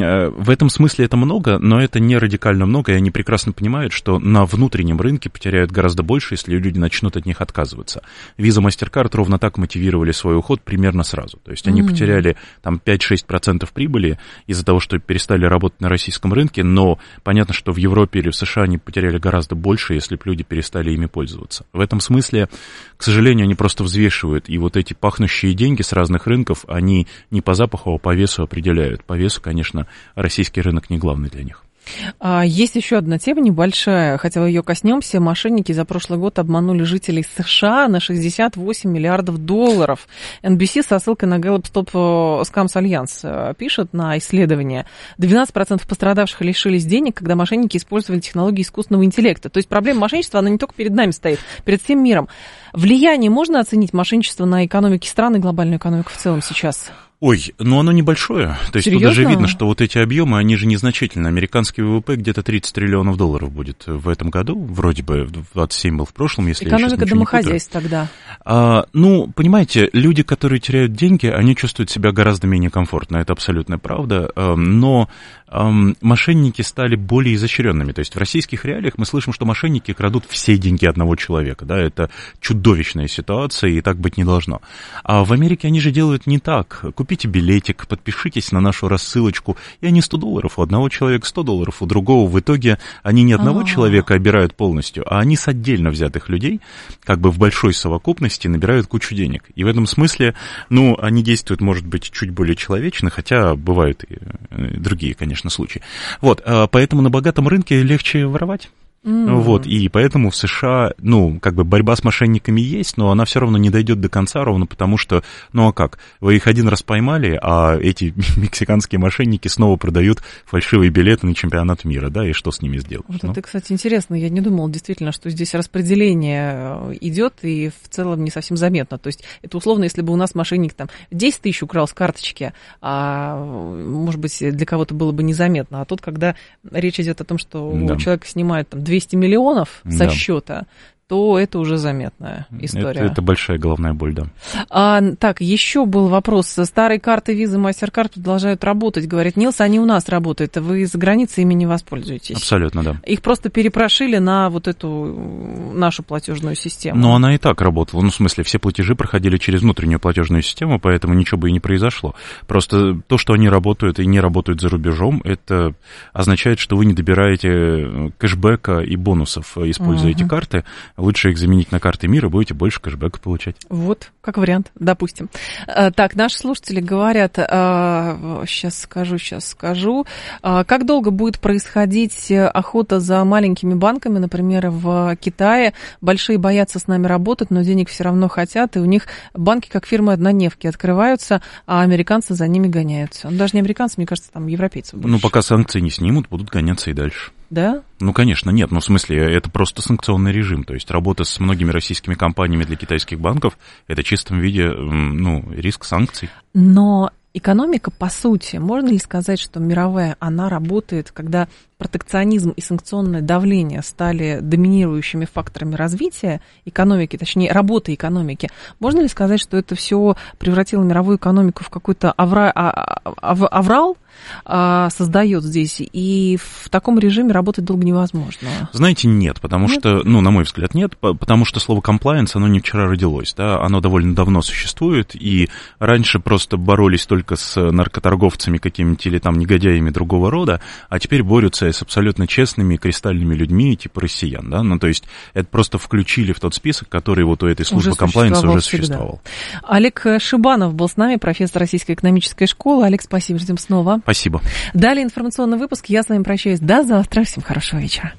в этом смысле это много, но это не радикально много, и они прекрасно понимают, что на внутреннем рынке потеряют гораздо больше, если люди начнут от них отказываться. Visa, MasterCard ровно так мотивировали свой уход примерно сразу. То есть они потеряли там пять-шесть процентов прибыли из-за того, что перестали работать на российском рынке, но понятно, что в Европе или в США они потеряли гораздо больше, если бы люди перестали ими пользоваться. В этом смысле, к сожалению, они просто взвешивают, и вот эти пахнущие деньги с разных рынков, они не по запаху, а по весу определяют. По весу, конечно, российский рынок не главный для них. Есть еще одна тема небольшая, хотела ее коснемся. Мошенники за прошлый год обманули жителей США на шестьдесят восемь миллиардов долларов. эн би си со ссылкой на Gallup Stop Scams Alliance пишет на исследование. двенадцать процентов пострадавших лишились денег, когда мошенники использовали технологии искусственного интеллекта. То есть проблема мошенничества, она не только перед нами стоит, перед всем миром. Влияние можно оценить мошенничество на экономики страны и глобальную экономику в целом сейчас? Ой, ну оно небольшое. То есть Серьезно? Тут даже видно, что вот эти объемы, они же незначительны. Американский ВВП где-то тридцать триллионов долларов будет в этом году. Вроде бы двадцать семь был в прошлом, если Экономика я сейчас ничего домохозяйств не путаю. тогда. А, ну, понимаете, люди, которые теряют деньги, они чувствуют себя гораздо менее комфортно. Это абсолютная правда. Но мошенники стали более изощренными. То есть в российских реалиях мы слышим, что мошенники крадут все деньги одного человека. Да? Это чудовищная ситуация, и так быть не должно. А в Америке они же делают не так. Купите билетик, подпишитесь на нашу рассылочку, и они сто долларов. У одного человека сто долларов, у другого. В итоге они не одного А-а-а. человека обирают полностью, а они с отдельно взятых людей, как бы в большой совокупности, набирают кучу денег. И в этом смысле, ну, они действуют, может быть, чуть более человечно, хотя бывают и другие, конечно, случаи. Вот, поэтому на богатом рынке легче воровать. Mm. Вот, и поэтому в США, ну, как бы борьба с мошенниками есть, но она все равно не дойдет до конца, ровно потому что, ну а как, вы их один раз поймали, а эти мексиканские мошенники снова продают фальшивые билеты на чемпионат мира, да, и что с ними сделать? Вот ну? это, кстати, интересно, я не думала действительно, что здесь распределение идет и в целом не совсем заметно, то есть это условно, если бы у нас мошенник там десять тысяч украл с карточки, а, может быть, для кого-то было бы незаметно, а тут, когда речь идет о том, что да. у человека снимают там двести миллионов со да. счета, то это уже заметная история. Это, это большая головная боль, да. А, так, еще был вопрос. Старые карты Visa, MasterCard продолжают работать. Говорит Нилс, они у нас работают. Вы за границей ими не воспользуетесь? Абсолютно, да. Их просто перепрошили на вот эту нашу платежную систему. Но она и так работала. Ну, в смысле, все платежи проходили через внутреннюю платежную систему, поэтому ничего бы и не произошло. Просто то, что они работают и не работают за рубежом, это означает, что вы не добираете кэшбэка и бонусов, используя эти uh-huh. карты. Лучше их заменить на карты мира, будете больше кэшбэка получать. Вот, как вариант, допустим. Так, наши слушатели говорят, сейчас скажу, сейчас скажу, как долго будет происходить охота за маленькими банками, например, в Китае? Большие боятся с нами работать, но денег все равно хотят, и у них банки, как фирмы-однодневки, открываются, а американцы за ними гоняются. Даже не американцы, мне кажется, там европейцы больше. Ну, пока санкции не снимут, будут гоняться и дальше. Да? Ну, конечно, нет. Ну, в смысле, это просто санкционный режим. То есть работа с многими российскими компаниями для китайских банков – это в чистом виде, ну, риск санкций. Но экономика, по сути, можно ли сказать, что мировая, она работает, когда протекционизм и санкционное давление стали доминирующими факторами развития экономики, точнее, работы экономики? Можно ли сказать, что это все превратило мировую экономику в какой-то авра... аврал, создает здесь, и в таком режиме работать долго невозможно? Знаете, нет, потому нет? что, ну, на мой взгляд, нет, потому что слово compliance, оно не вчера родилось, да, оно довольно давно существует, и раньше просто боролись только с наркоторговцами какими-то или там негодяями другого рода, а теперь борются с абсолютно честными и кристальными людьми, типа россиян, да, ну, то есть это просто включили в тот список, который вот у этой службы compliance уже существовал. Олег Шибанов был с нами, профессор Российской экономической школы. Олег, спасибо, ждем снова. Спасибо. Далее информационный выпуск. Я с вами прощаюсь. До завтра. Всем хорошего вечера.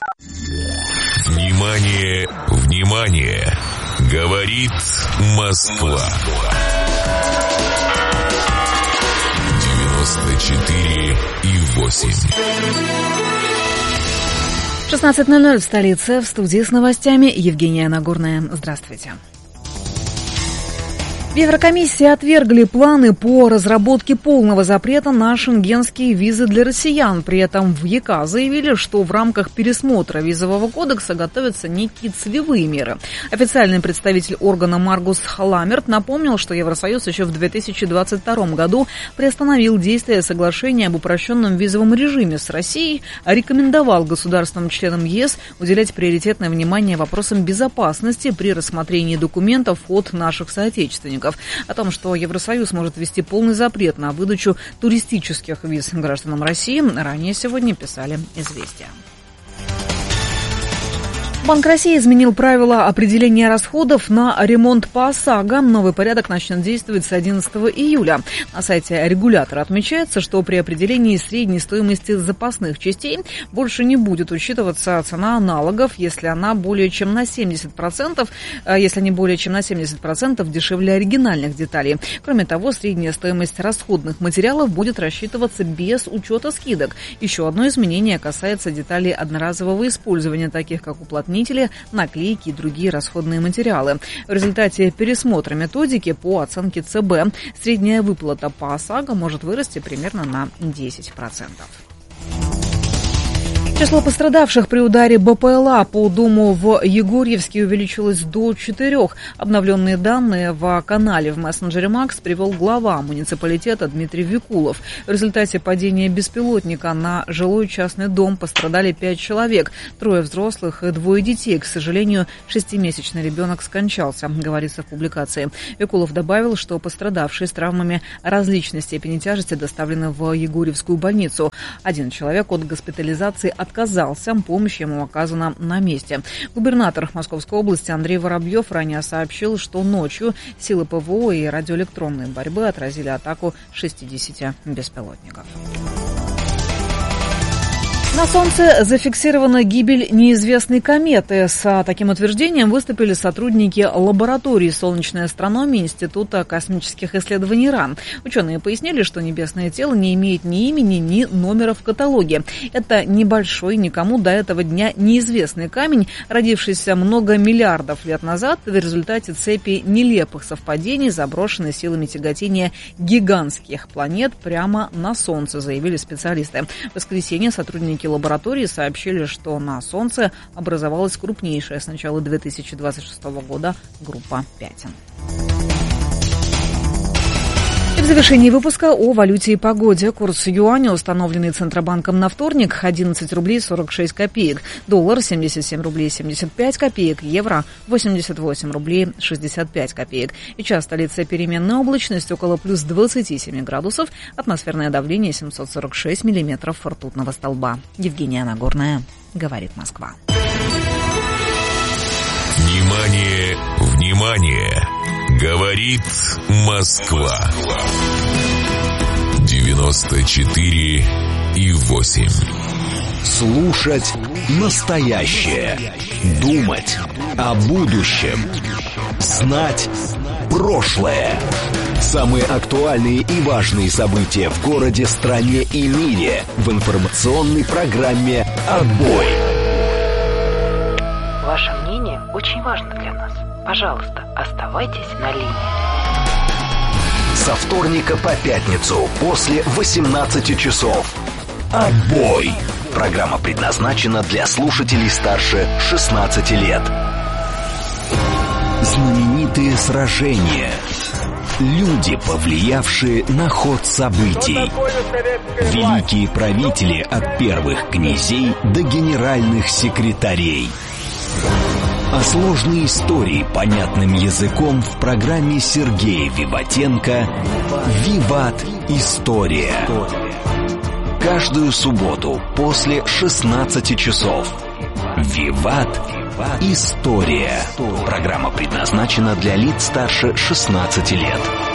Внимание, внимание! Говорит Москва. девяносто четыре и восемь. шестнадцать ноль ноль в столице. В студии с новостями Евгения Нагорная. Здравствуйте. В Еврокомиссии отвергли планы по разработке полного запрета на шенгенские визы для россиян. При этом в ЕК заявили, что в рамках пересмотра визового кодекса готовятся некие целевые меры. Официальный представитель органа Маргус Ламерт напомнил, что Евросоюз еще в две тысячи двадцать втором году приостановил действие соглашения об упрощенном визовом режиме с Россией, а рекомендовал государствам-членам ЕС уделять приоритетное внимание вопросам безопасности при рассмотрении документов от наших соотечественников. О том, что Евросоюз может ввести полный запрет на выдачу туристических виз гражданам России, ранее сегодня писали «Известия». Центробанк России изменил правила определения расходов на ремонт по ОСАГО. Новый порядок начнет действовать с одиннадцатого июля. На сайте регулятора отмечается, что при определении средней стоимости запасных частей больше не будет учитываться цена аналогов, если она более чем на семьдесят процентов, если они более чем на семьдесят процентов дешевле оригинальных деталей. Кроме того, средняя стоимость расходных материалов будет рассчитываться без учета скидок. Еще одно изменение касается деталей одноразового использования, таких как уплотнители, наклейки и другие расходные материалы. В результате пересмотра методики по оценке ЦБ средняя выплата по ОСАГО может вырасти примерно на десять процентов. Число пострадавших при ударе БПЛА по дому в Егорьевске увеличилось до четырех. Обновленные данные в канале в мессенджере Макс привел глава муниципалитета Дмитрий Викулов. В результате падения беспилотника на жилой частный дом пострадали пять человек. Трое взрослых и двое детей. К сожалению, шестимесячный ребенок скончался, говорится в публикации. Викулов добавил, что пострадавшие с травмами различной степени тяжести доставлены в Егорьевскую больницу. Один человек от госпитализации отказался. Отказался, помощь ему оказана на месте. Губернатор Московской области Андрей Воробьев ранее сообщил, что ночью силы ПВО и радиоэлектронной борьбы отразили атаку шестидесяти беспилотников. На Солнце зафиксирована гибель неизвестной кометы. С таким утверждением выступили сотрудники лаборатории солнечной астрономии Института космических исследований РАН. Ученые пояснили, что небесное тело не имеет ни имени, ни номера в каталоге. Это небольшой, никому до этого дня неизвестный камень, родившийся много миллиардов лет назад в результате цепи нелепых совпадений, заброшенной силами тяготения гигантских планет прямо на Солнце, заявили специалисты. В воскресенье сотрудники лаборатории сообщили, что на Солнце образовалась крупнейшая с начала две тысячи двадцать шестого года группа пятен. И в завершении выпуска о валюте и погоде. Курс юаня, установленный Центробанком на вторник, одиннадцать рублей сорок шесть копеек. Доллар семьдесят семь рублей семьдесят пять копеек. Евро восемьдесят восемь рублей шестьдесят пять копеек. Сейчас столица переменная облачность около плюс двадцати семи градусов. Атмосферное давление семьсот сорок шесть миллиметров ртутного столба. Евгения Нагорная, говорит Москва. Внимание, внимание! Говорит Москва. девяносто четыре и восемь. Слушать настоящее. Думать о будущем. Знать прошлое. Самые актуальные и важные события в городе, стране и мире в информационной программе «Отбой». Ваше мнение очень важно для нас. Пожалуйста, оставайтесь на линии. Со вторника по пятницу после восемнадцати часов. «Отбой». Программа предназначена для слушателей старше шестнадцати лет. Знаменитые сражения. Люди, повлиявшие на ход событий. Великие правители от первых князей до генеральных секретарей. А сложные истории понятным языком в программе Сергея Виватенко «Виват. История». Каждую субботу после шестнадцати часов. «Виват. История». Программа предназначена для лиц старше шестнадцати лет.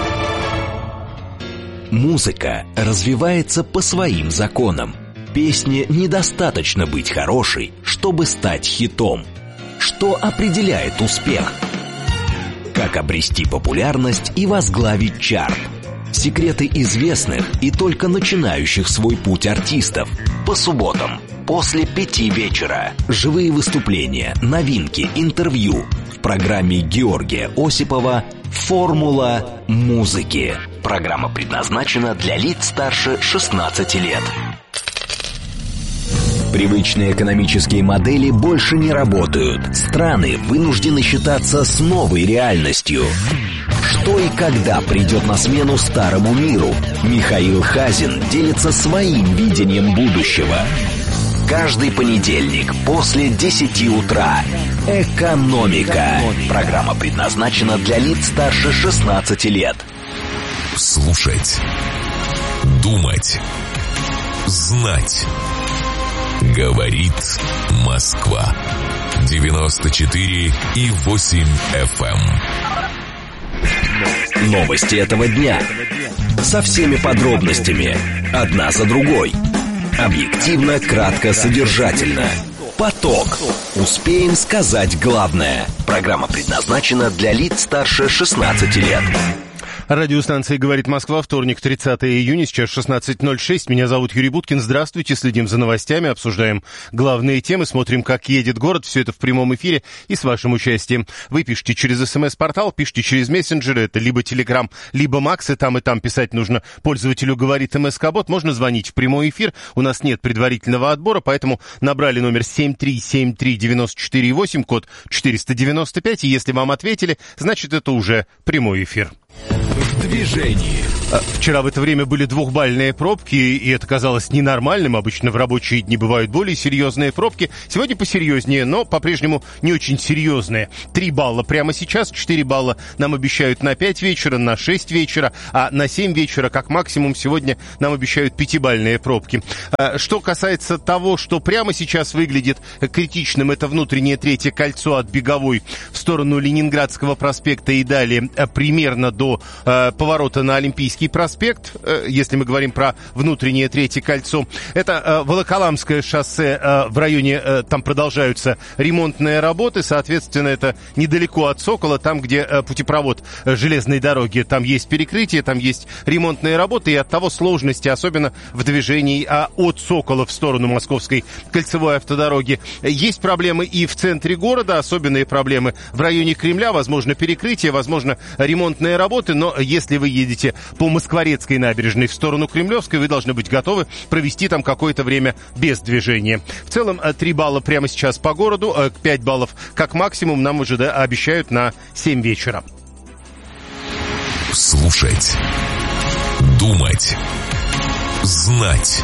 Музыка развивается по своим законам. Песне недостаточно быть хорошей, чтобы стать хитом. Что определяет успех? Как обрести популярность и возглавить чарт? Секреты известных и только начинающих свой путь артистов. По субботам после пяти вечера. Живые выступления, новинки, интервью. В программе Георгия Осипова «Формула музыки». Программа предназначена для лиц старше шестнадцати лет. Привычные экономические модели больше не работают. Страны вынуждены считаться с новой реальностью. Что и когда придет на смену старому миру? Михаил Хазин делится своим видением будущего. Каждый понедельник после десяти утра. «Экономика». Программа предназначена для лиц старше шестнадцати лет. Слушать. Думать. Знать. Говорит Москва. девяносто четыре и восемь эф эм. Новости этого дня. Со всеми подробностями. Одна за другой. Объективно, кратко, содержательно. Поток. Успеем сказать главное. Программа предназначена для лиц старше шестнадцати лет. Радиостанция «Говорит Москва», вторник, тридцатое июня, сейчас шестнадцать ноль шесть. Меня зовут Юрий Буткин. Здравствуйте, следим за новостями, обсуждаем главные темы, смотрим, как едет город. Все это в прямом эфире и с вашим участием. Вы пишите через СМС-портал, пишите через мессенджеры, это либо Телеграм, либо Макс, и там и там писать нужно пользователю «Говорит МСК-бот». Можно звонить в прямой эфир, у нас нет предварительного отбора, поэтому набрали номер семь три семь три девять четыре восемь, код четыреста девяносто пять, и если вам ответили, значит, это уже прямой эфир. В движении. Вчера в это время были двухбальные пробки, и это казалось ненормальным. Обычно в рабочие дни бывают более серьезные пробки. Сегодня посерьезнее, но по-прежнему не очень серьезные. Три балла прямо сейчас, четыре балла нам обещают на пять вечера, на шесть вечера, а на семь вечера, как максимум, сегодня нам обещают пятибальные пробки. Что касается того, что прямо сейчас выглядит критичным, это внутреннее третье кольцо от Беговой в сторону Ленинградского проспекта и далее примерно до поворота на Олимпийский проспект, если мы говорим про внутреннее третье кольцо. Это Волоколамское шоссе, в районе, там продолжаются ремонтные работы, соответственно, это недалеко от Сокола, там, где путепровод железной дороги, там есть перекрытие, там есть ремонтные работы, и оттого сложности, особенно в движении от Сокола в сторону Московской кольцевой автодороги. Есть проблемы и в центре города, особенные проблемы в районе Кремля, возможно, перекрытие, возможно, ремонтные работы, но если вы едете по Москворецкой набережной в сторону Кремлевской, вы должны быть готовы провести там какое-то время без движения. В целом, три балла прямо сейчас по городу, пять баллов как максимум нам уже да, обещают на семь вечера. Слушать. Думать. Знать.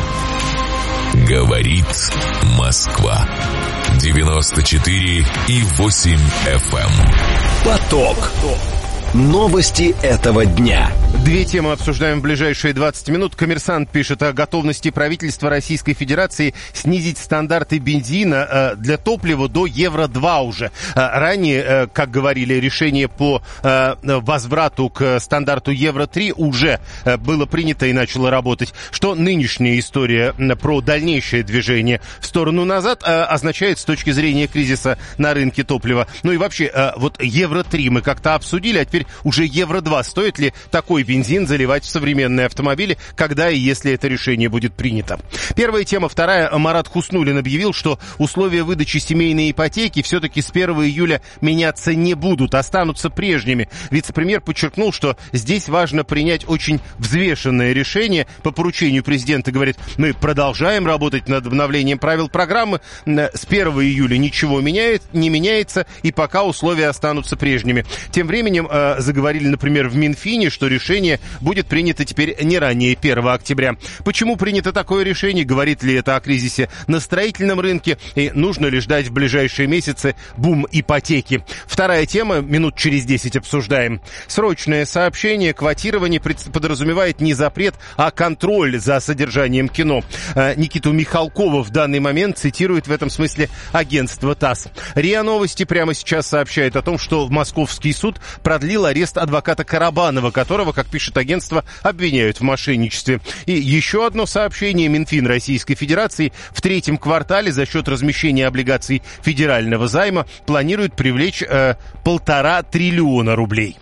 Говорит Москва. девяносто четыре и восемь эф эм. Поток. Новости этого дня. Две темы обсуждаем в ближайшие двадцать минут. «Коммерсант» пишет о готовности правительства Российской Федерации снизить стандарты бензина э, для топлива до евро два уже. Э, ранее, э, как говорили, решение по э, возврату к стандарту евро три уже э, было принято и начало работать. Что нынешняя история э, про дальнейшее движение в сторону назад э, означает с точки зрения кризиса на рынке топлива. Ну и вообще, э, вот евро три мы как-то обсудили, а теперь уже евро два. Стоит ли такой бензин заливать в современные автомобили, когда и если это решение будет принято? Первая тема. Вторая. Марат Хуснуллин объявил, что условия выдачи семейной ипотеки все-таки с первого июля меняться не будут, останутся прежними. Вице-премьер подчеркнул, что здесь важно принять очень взвешенное решение. По поручению президента, говорит, мы продолжаем работать над обновлением правил программы. С первого июля ничего меняет, не меняется, и пока условия останутся прежними. Тем временем заговорили, например, в Минфине, что решение будет принято теперь не ранее первого октября. Почему принято такое решение? Говорит ли это о кризисе на строительном рынке? И нужно ли ждать в ближайшие месяцы бум ипотеки? Вторая тема, минут через десять обсуждаем. Срочное сообщение. Квотирование подразумевает не запрет, а контроль за содержанием кино. Никиту Михалкова в данный момент цитирует в этом смысле агентство ТАСС. РИА Новости прямо сейчас сообщает о том, что московский суд продлил арест адвоката Карабанова, которого, как пишет агентство, обвиняют в мошенничестве. И еще одно сообщение. Минфин Российской Федерации в третьем квартале за счет размещения облигаций федерального займа планирует привлечь э, полтора триллиона рублей.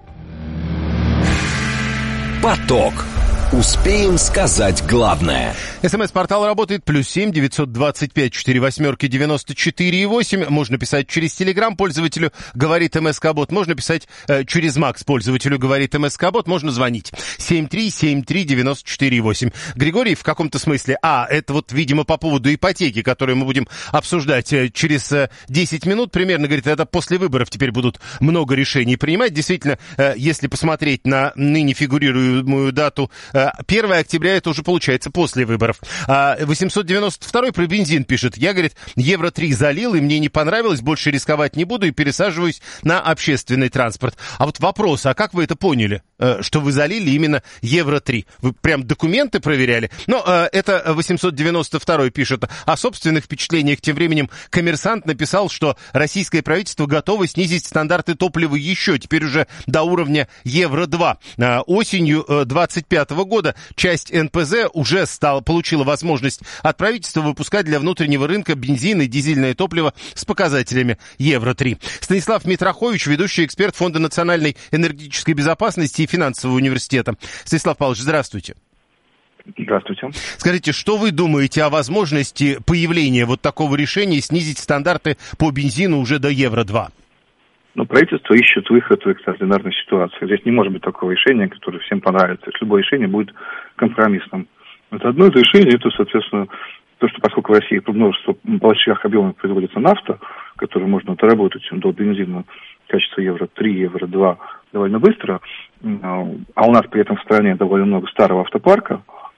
Поток. Успеем сказать главное. СМС-портал работает. Плюс семь девятьсот двадцать пять четыре восьмерки девяносто четыре и восемь. Можно писать через Телеграм пользователю «Говорит МСК-бот». Можно писать э, через Макс пользователю «Говорит МСК-бот». Можно звонить. семь три семь три девяносто четыре и восемь. Григорий, в каком-то смысле... А, это вот, видимо, по поводу ипотеки, которую мы будем обсуждать э, через э, десять минут примерно. Говорит, это после выборов теперь будут много решений принимать. Действительно, э, если посмотреть на ныне фигурируемую дату... Э, первого октября, это уже получается после выборов. восемьсот девяносто второй про бензин пишет. Я, говорит, евро три залил, и мне не понравилось, больше рисковать не буду и пересаживаюсь на общественный транспорт. А вот вопрос, а как вы это поняли? что вы залили именно евро три. Вы прям документы проверяли? Но это восемьсот девяносто второй пишет о собственных впечатлениях. Тем временем «Коммерсант» написал, что российское правительство готово снизить стандарты топлива еще, теперь уже до уровня евро два. Осенью двадцать пятого года часть эн пэ зэ уже стала, получила возможность от правительства выпускать для внутреннего рынка бензин и дизельное топливо с показателями евро три. Станислав Митрохович, ведущий эксперт Фонда национальной энергетической безопасности и финансового университета. Станислав Павлович, здравствуйте. Здравствуйте. Скажите, что вы думаете о возможности появления вот такого решения снизить стандарты по бензину уже до евро два? Ну, правительство ищет выход в экстраординарной ситуации. Здесь не может быть такого решения, которое всем понравится. Любое решение будет компромиссным. Вот одно из решений, это, соответственно, то, что поскольку в России множество больших объемов производится нафта, которую можно доработать до бензина качества евро три, евро два довольно быстро, а у нас при этом в стране довольно много старого автопарка,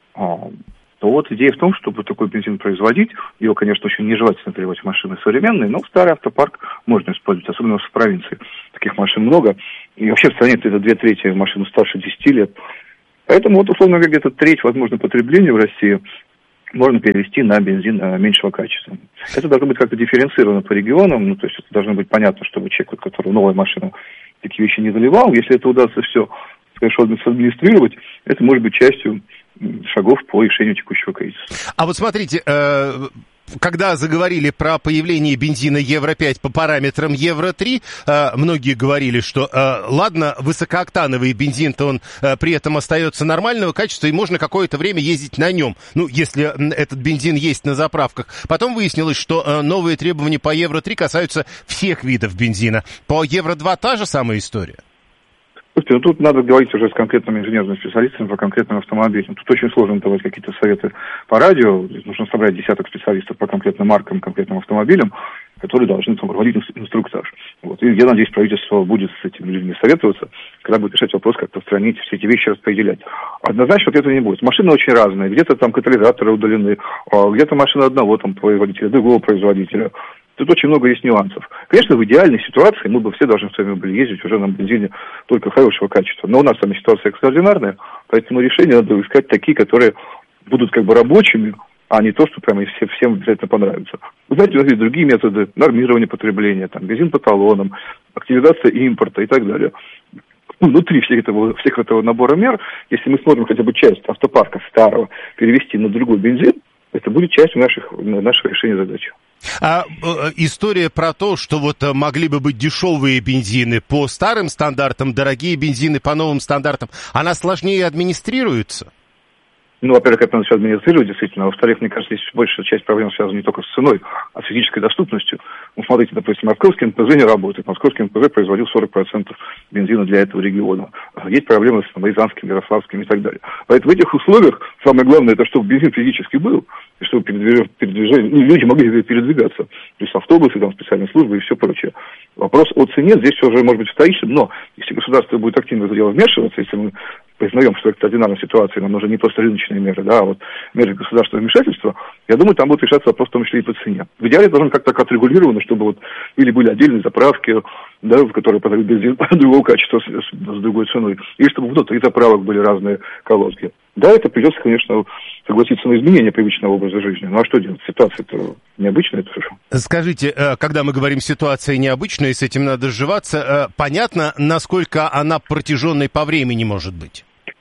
то вот идея в том, чтобы такой бензин производить, его, конечно, очень нежелательно переводить в машины современные, но старый автопарк можно использовать, особенно в провинции. Таких машин много, и вообще в стране это две трети машин старше десяти лет. Поэтому вот, условно говоря, где-то треть, возможно, потребления в России можно перевести на бензин меньшего качества. Это должно быть как-то дифференцировано по регионам, ну, то есть это должно быть понятно, чтобы человек, у которого новая машина, такие вещи не заливал. Если это удастся все, конечно, администрировать, это может быть частью шагов по решению текущего кризиса. А вот смотрите, э, когда заговорили про появление бензина евро пять по параметрам евро три, э, многие говорили, что э, ладно, высокооктановый бензин-то он э, при этом остается нормального качества, и можно какое-то время ездить на нем, ну, если этот бензин есть на заправках. Потом выяснилось, что э, новые требования по евро три касаются всех видов бензина. По евро два та же самая история? Слушайте, ну тут надо говорить уже с конкретными инженерными специалистами по конкретным автомобилям. Тут очень сложно давать какие-то советы по радио. Нужно собрать десяток специалистов по конкретным маркам, конкретным автомобилям, которые должны там проводить инструктаж. Вот. И я надеюсь, правительство будет с этими людьми советоваться, когда будет решать вопрос, как-то в стране все эти вещи распределять. Однозначно вот этого не будет. Машины очень разные. Где-то там катализаторы удалены, где-то машина одного там производителя, другого производителя. Тут очень много есть нюансов. Конечно, в идеальной ситуации мы бы все должны с вами были ездить уже на бензине только хорошего качества. Но у нас с вами ситуация экстраординарная, поэтому решения надо искать такие, которые будут как бы рабочими, а не то, что прямо всем, всем обязательно понравится. Вы знаете, у нас есть другие методы нормирования потребления, там, бензин по талонам, активизация импорта и так далее. Внутри всех этого, всех этого набора мер, если мы сможем хотя бы часть автопарка старого перевести на другой бензин, это будет частью наших, нашего решения задачи. А э, история про то, что вот э, могли бы быть дешевые бензины по старым стандартам, дорогие бензины по новым стандартам, она сложнее администрируется? Ну, во-первых, это надо все администрировать, действительно. А во-вторых, мне кажется, здесь большая часть проблем связана не только с ценой, а с физической доступностью. Ну, смотрите, допустим, московский эн пэ зэ не работает. Московский эн пэ зэ производил сорок процентов бензина для этого региона. Есть проблемы с Рязанским, Ярославским и так далее. Поэтому в этих условиях самое главное, это чтобы бензин физически был, и чтобы передвиж... передвижение... ну, люди могли передвигаться. То есть автобусы, там, специальные службы и все прочее. Вопрос о цене здесь все уже может быть вторичным, но если государство будет активно в это дело вмешиваться, если мы признаем, что это ординарная ситуация, нам нужны не просто рыночные меры, да, а вот меры государственного вмешательства, я думаю, там будет решаться вопрос в том числе и по цене. В идеале должно как-то так отрегулировано, чтобы вот или были отдельные заправки, да, в которые продают бензин другого качества с, с, с другой ценой, или чтобы внутри заправок были разные колодки. Да, это придется, конечно, согласиться на изменение привычного образа жизни. Ну а что делать? Ситуация-то необычная, это хорошо. Скажите, когда мы говорим ситуация необычная, и с этим надо сживаться, понятно, насколько она протяженной по времени может быть?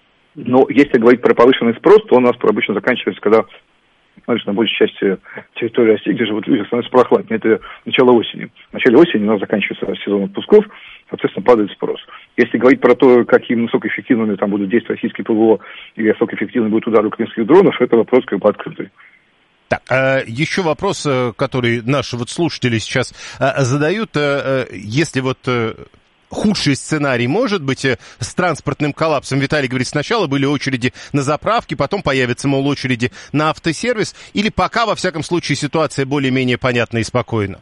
Ну, если говорить про повышенный спрос, то у нас обычно заканчивается, когда, знаешь, на большей части территории России, где живут люди, становится прохладнее. Это начало осени. В начале осени у нас заканчивается сезон отпусков, соответственно, падает спрос. Если говорить про то, какими высокоэффективными там будут действовать российские ПВО или высокоэффективны будут удары украинских дронов, это вопрос как бы открытый. Так, еще вопрос, который наши вот слушатели сейчас задают. Если вот худший сценарий может быть с транспортным коллапсом, Виталий говорит, сначала были очереди на заправке, потом появятся, мол, очереди на автосервис, или пока, во всяком случае, ситуация более-менее понятна и спокойна?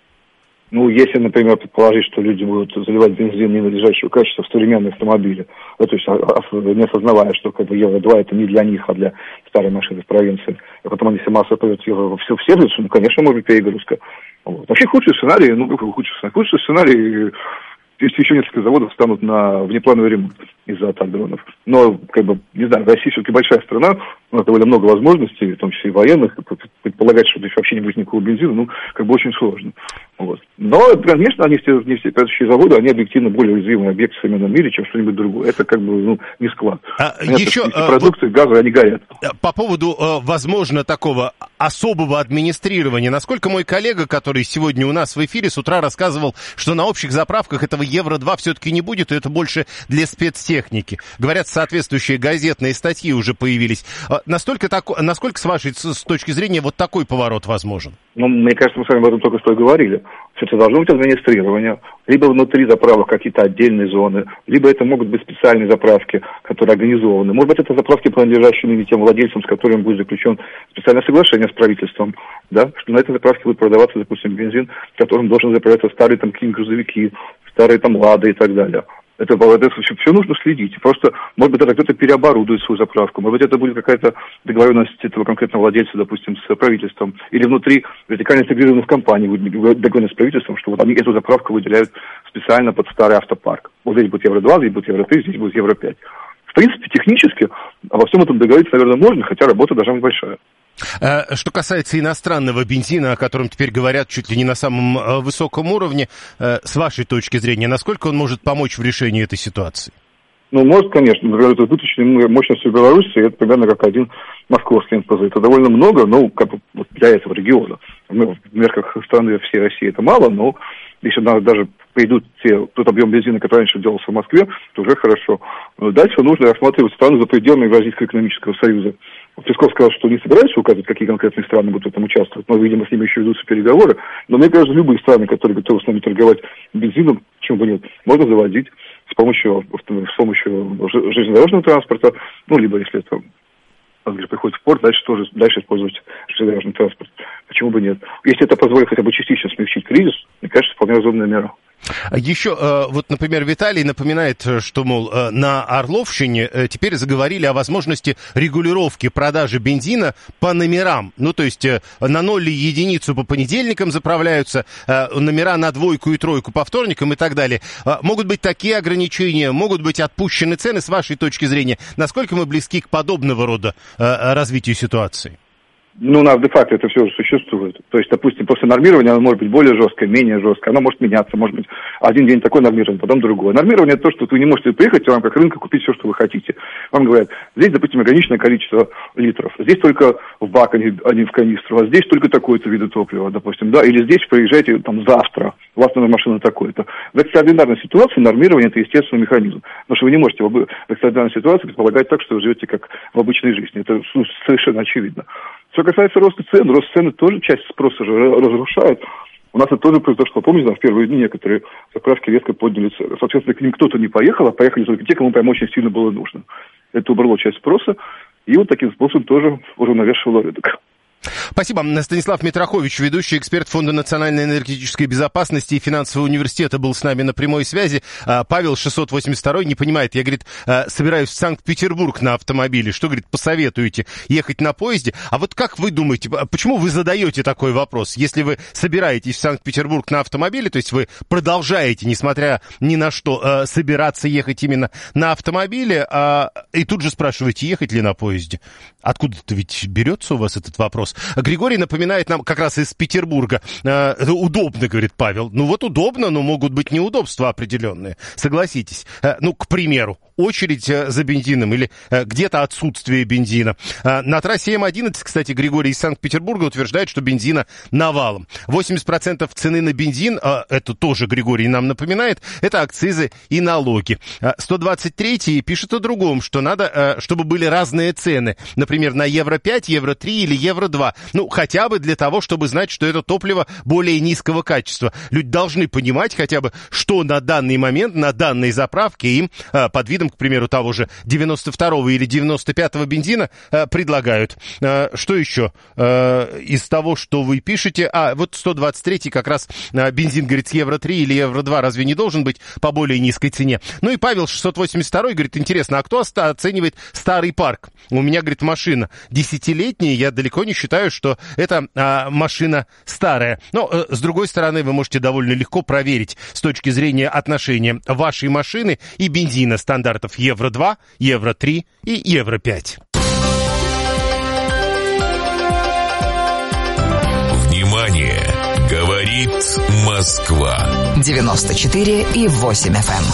Ну, если, например, предположить, что люди будут заливать бензин ненадлежащего качества в современные автомобили, ну, то есть не осознавая, что как бы евро два это не для них, а для старой машины в провинции, а потом они все массово пойдут евро все в сервис, ну, конечно, может быть перегрузка. Вот. Вообще худший сценарий, ну, какой худший сценарий? Худший сценарий если еще несколько заводов станут на внеплановый ремонт из-за атак дронов. Но, как бы, не знаю, Россия все-таки большая страна, у нас довольно много возможностей, в том числе и военных, предполагать, что здесь вообще не будет никакого бензина, ну, как бы очень сложно. Вот. Но, конечно, они все, не все предыдущие заводы, они объективно более уязвимый объект в современном мире, чем что-нибудь другое. Это как бы, ну, не склад. А, еще, а, продукты, вот, газы, они горят. По поводу, возможно, такого особого администрирования. Насколько мой коллега, который сегодня у нас в эфире, с утра рассказывал, что на общих заправках этого евро два все-таки не будет, и это больше для спецтехники. Говорят, соответствующие газетные статьи уже появились. Настолько, так, насколько с вашей с точки зрения, вот такой поворот возможен? Ну, мне кажется, мы с вами об этом только что и говорили. Все-таки должно быть администрирование. Либо внутри заправок какие-то отдельные зоны, либо это могут быть специальные заправки, которые организованы. Может быть, это заправки, принадлежащие тем владельцам, с которыми будет заключен специальное соглашение с правительством, да, что на этой заправке будет продаваться, допустим, бензин, которым должен заправляться старые там какие-нибудь грузовики, старые там лады и так далее. Это, это все, все нужно следить. Просто, может быть, это кто-то переоборудует свою заправку. Может быть, это будет какая-то договоренность этого конкретного владельца, допустим, с правительством. Или внутри вертикально интегрированных компаний будет договоренность с правительством, что вот они эту заправку выделяют специально под старый автопарк. Вот здесь будет евро два, здесь будет евро три, здесь будет евро пять. В принципе, технически обо всем этом договориться, наверное, можно, хотя работа должна быть большая. Что касается иностранного бензина, о котором теперь говорят чуть ли не на самом высоком уровне, с вашей точки зрения, насколько он может помочь в решении этой ситуации? Ну, может, конечно. Например, это выточенной мощностью Беларуси, это примерно как один московский эн пэ зэ. Это довольно много, но как бы вот для этого региона. Ну, в мерках страны всей России это мало, но если даже придут те, тот объем бензина, который раньше делался в Москве, то уже хорошо. Дальше нужно рассматривать страны за пределами Евразийского экономического союза. Песков сказал, что не собирается указывать, какие конкретные страны будут в этом участвовать, но, видимо, с ними еще ведутся переговоры. Но мне кажется, любые страны, которые готовы с нами торговать бензином, почему бы нет, можно заводить с помощью, с помощью железнодорожного транспорта, ну, либо если это приходит в порт, дальше тоже дальше использовать железнодорожный транспорт. Почему бы нет? Если это позволит хотя бы частично смягчить кризис, мне кажется, вполне разумная мера. Еще, вот, например, Виталий напоминает, что, мол, на Орловщине теперь заговорили о возможности регулировки продажи бензина по номерам. Ну, то есть на ноль и единицу по понедельникам заправляются, номера на двойку и тройку по вторникам и так далее. Могут быть такие ограничения, могут быть отпущены цены. С вашей точки зрения, насколько мы близки к подобного рода развитию ситуации? Ну, у нас де-факто это все уже существует. То есть, допустим, после нормирования оно может быть более жесткое, менее жесткое. Оно может меняться. Может быть, один день такой нормирование, потом другое. Нормирование – это то, что вы не можете приехать в рамках рынка купить все, что вы хотите. Вам говорят, здесь, допустим, ограниченное количество литров. Здесь только в бак, а не в канистру. А здесь только такой-то вид топлива, допустим. Да? Или здесь приезжайте там завтра. У вас номер машины такой-то. В экстраординарной ситуации нормирование – это естественный механизм. Потому что вы не можете в экстраординарной ситуации предполагать так, что вы живете как в обычной жизни. Это совершенно очевидно. Что касается роста цен, рост цены тоже часть спроса же разрушает. У нас это тоже произошло. Помните, в первые дни некоторые заправки резко подняли цены. Соответственно, к ним кто-то не поехал, а поехали только те, кому прям очень сильно было нужно. Это убрало часть спроса, и вот таким способом тоже уравновешивало рынок. Спасибо. Станислав Митрохович, ведущий эксперт Фонда национальной энергетической безопасности и финансового университета, был с нами на прямой связи. Павел шестьсот восемьдесят два не понимает. Я, говорит, собираюсь в Санкт-Петербург на автомобиле. Что, говорит, посоветуете? Ехать на поезде? А вот как вы думаете, почему вы задаете такой вопрос? Если вы собираетесь в Санкт-Петербург на автомобиле, то есть вы продолжаете, несмотря ни на что, собираться ехать именно на автомобиле, и тут же спрашиваете, ехать ли на поезде? Откуда-то ведь берется у вас этот вопрос? Григорий напоминает нам как раз из Петербурга. Э, удобно, говорит Павел. Ну вот удобно, но могут быть неудобства определенные. Согласитесь. Э, ну, к примеру, очередь э, за бензином или э, где-то отсутствие бензина. Э, на трассе эм одиннадцать, кстати, Григорий из Санкт-Петербурга утверждает, что бензина навалом. восемьдесят процентов цены на бензин, э, это тоже Григорий нам напоминает, это акцизы и налоги. Э, сто двадцать три пишет о другом, что надо, э, чтобы были разные цены. Например, на евро пять, евро три или евро два. Ну, хотя бы для того, чтобы знать, что это топливо более низкого качества. Люди должны понимать хотя бы, что на данный момент, на данной заправке им э, под видом, к примеру, того же девяносто второго или девяносто пятого бензина э, предлагают. Э, что еще э, из того, что вы пишете? А, вот сто двадцать три как раз э, бензин, говорит, с евро три или евро два разве не должен быть по более низкой цене? Ну и Павел шестьсот восемьдесят два говорит, интересно, а кто оценивает старый парк? У меня, говорит, машина десятилетняя, я далеко не считаю, считаю, что эта а, машина старая. Но, а, с другой стороны, вы можете довольно легко проверить с точки зрения отношения вашей машины и бензина стандартов Евро два, Евро три и Евро пять. Внимание! Говорит Москва. девяносто четыре и восемь эф эм.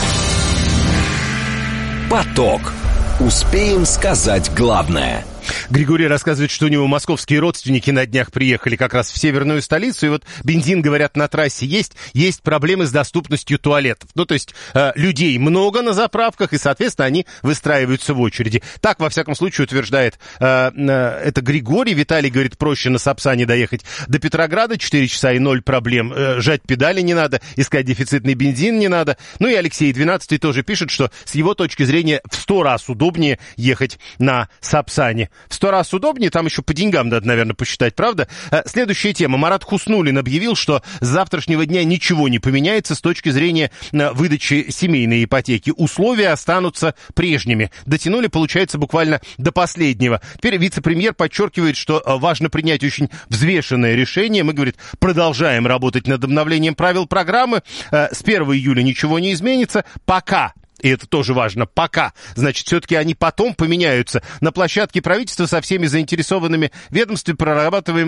Поток. Успеем сказать главное. Григорий рассказывает, что у него московские родственники на днях приехали как раз в северную столицу, и вот бензин, говорят, на трассе есть, есть проблемы с доступностью туалетов. Ну, то есть э, людей много на заправках, и, соответственно, они выстраиваются в очереди. Так, во всяком случае, утверждает э, э, это Григорий. Виталий говорит, проще на Сапсане доехать до Петрограда, четыре часа и ноль проблем. Э, жать педали не надо, искать дефицитный бензин не надо. Ну и Алексей двенадцатый тоже пишет, что с его точки зрения в сто раз удобнее ехать на Сапсане. В сто раз удобнее, там еще по деньгам надо, наверное, посчитать, правда? Следующая тема. Марат Хуснуллин объявил, что с завтрашнего дня ничего не поменяется с точки зрения выдачи семейной ипотеки. Условия останутся прежними. Дотянули, получается, буквально до последнего. Теперь вице-премьер подчеркивает, что важно принять очень взвешенное решение. Мы, говорит, продолжаем работать над обновлением правил программы. С первого июля ничего не изменится. Пока. И это тоже важно, пока. Значит, все-таки они потом поменяются. На площадке правительства со всеми заинтересованными ведомствами прорабатываем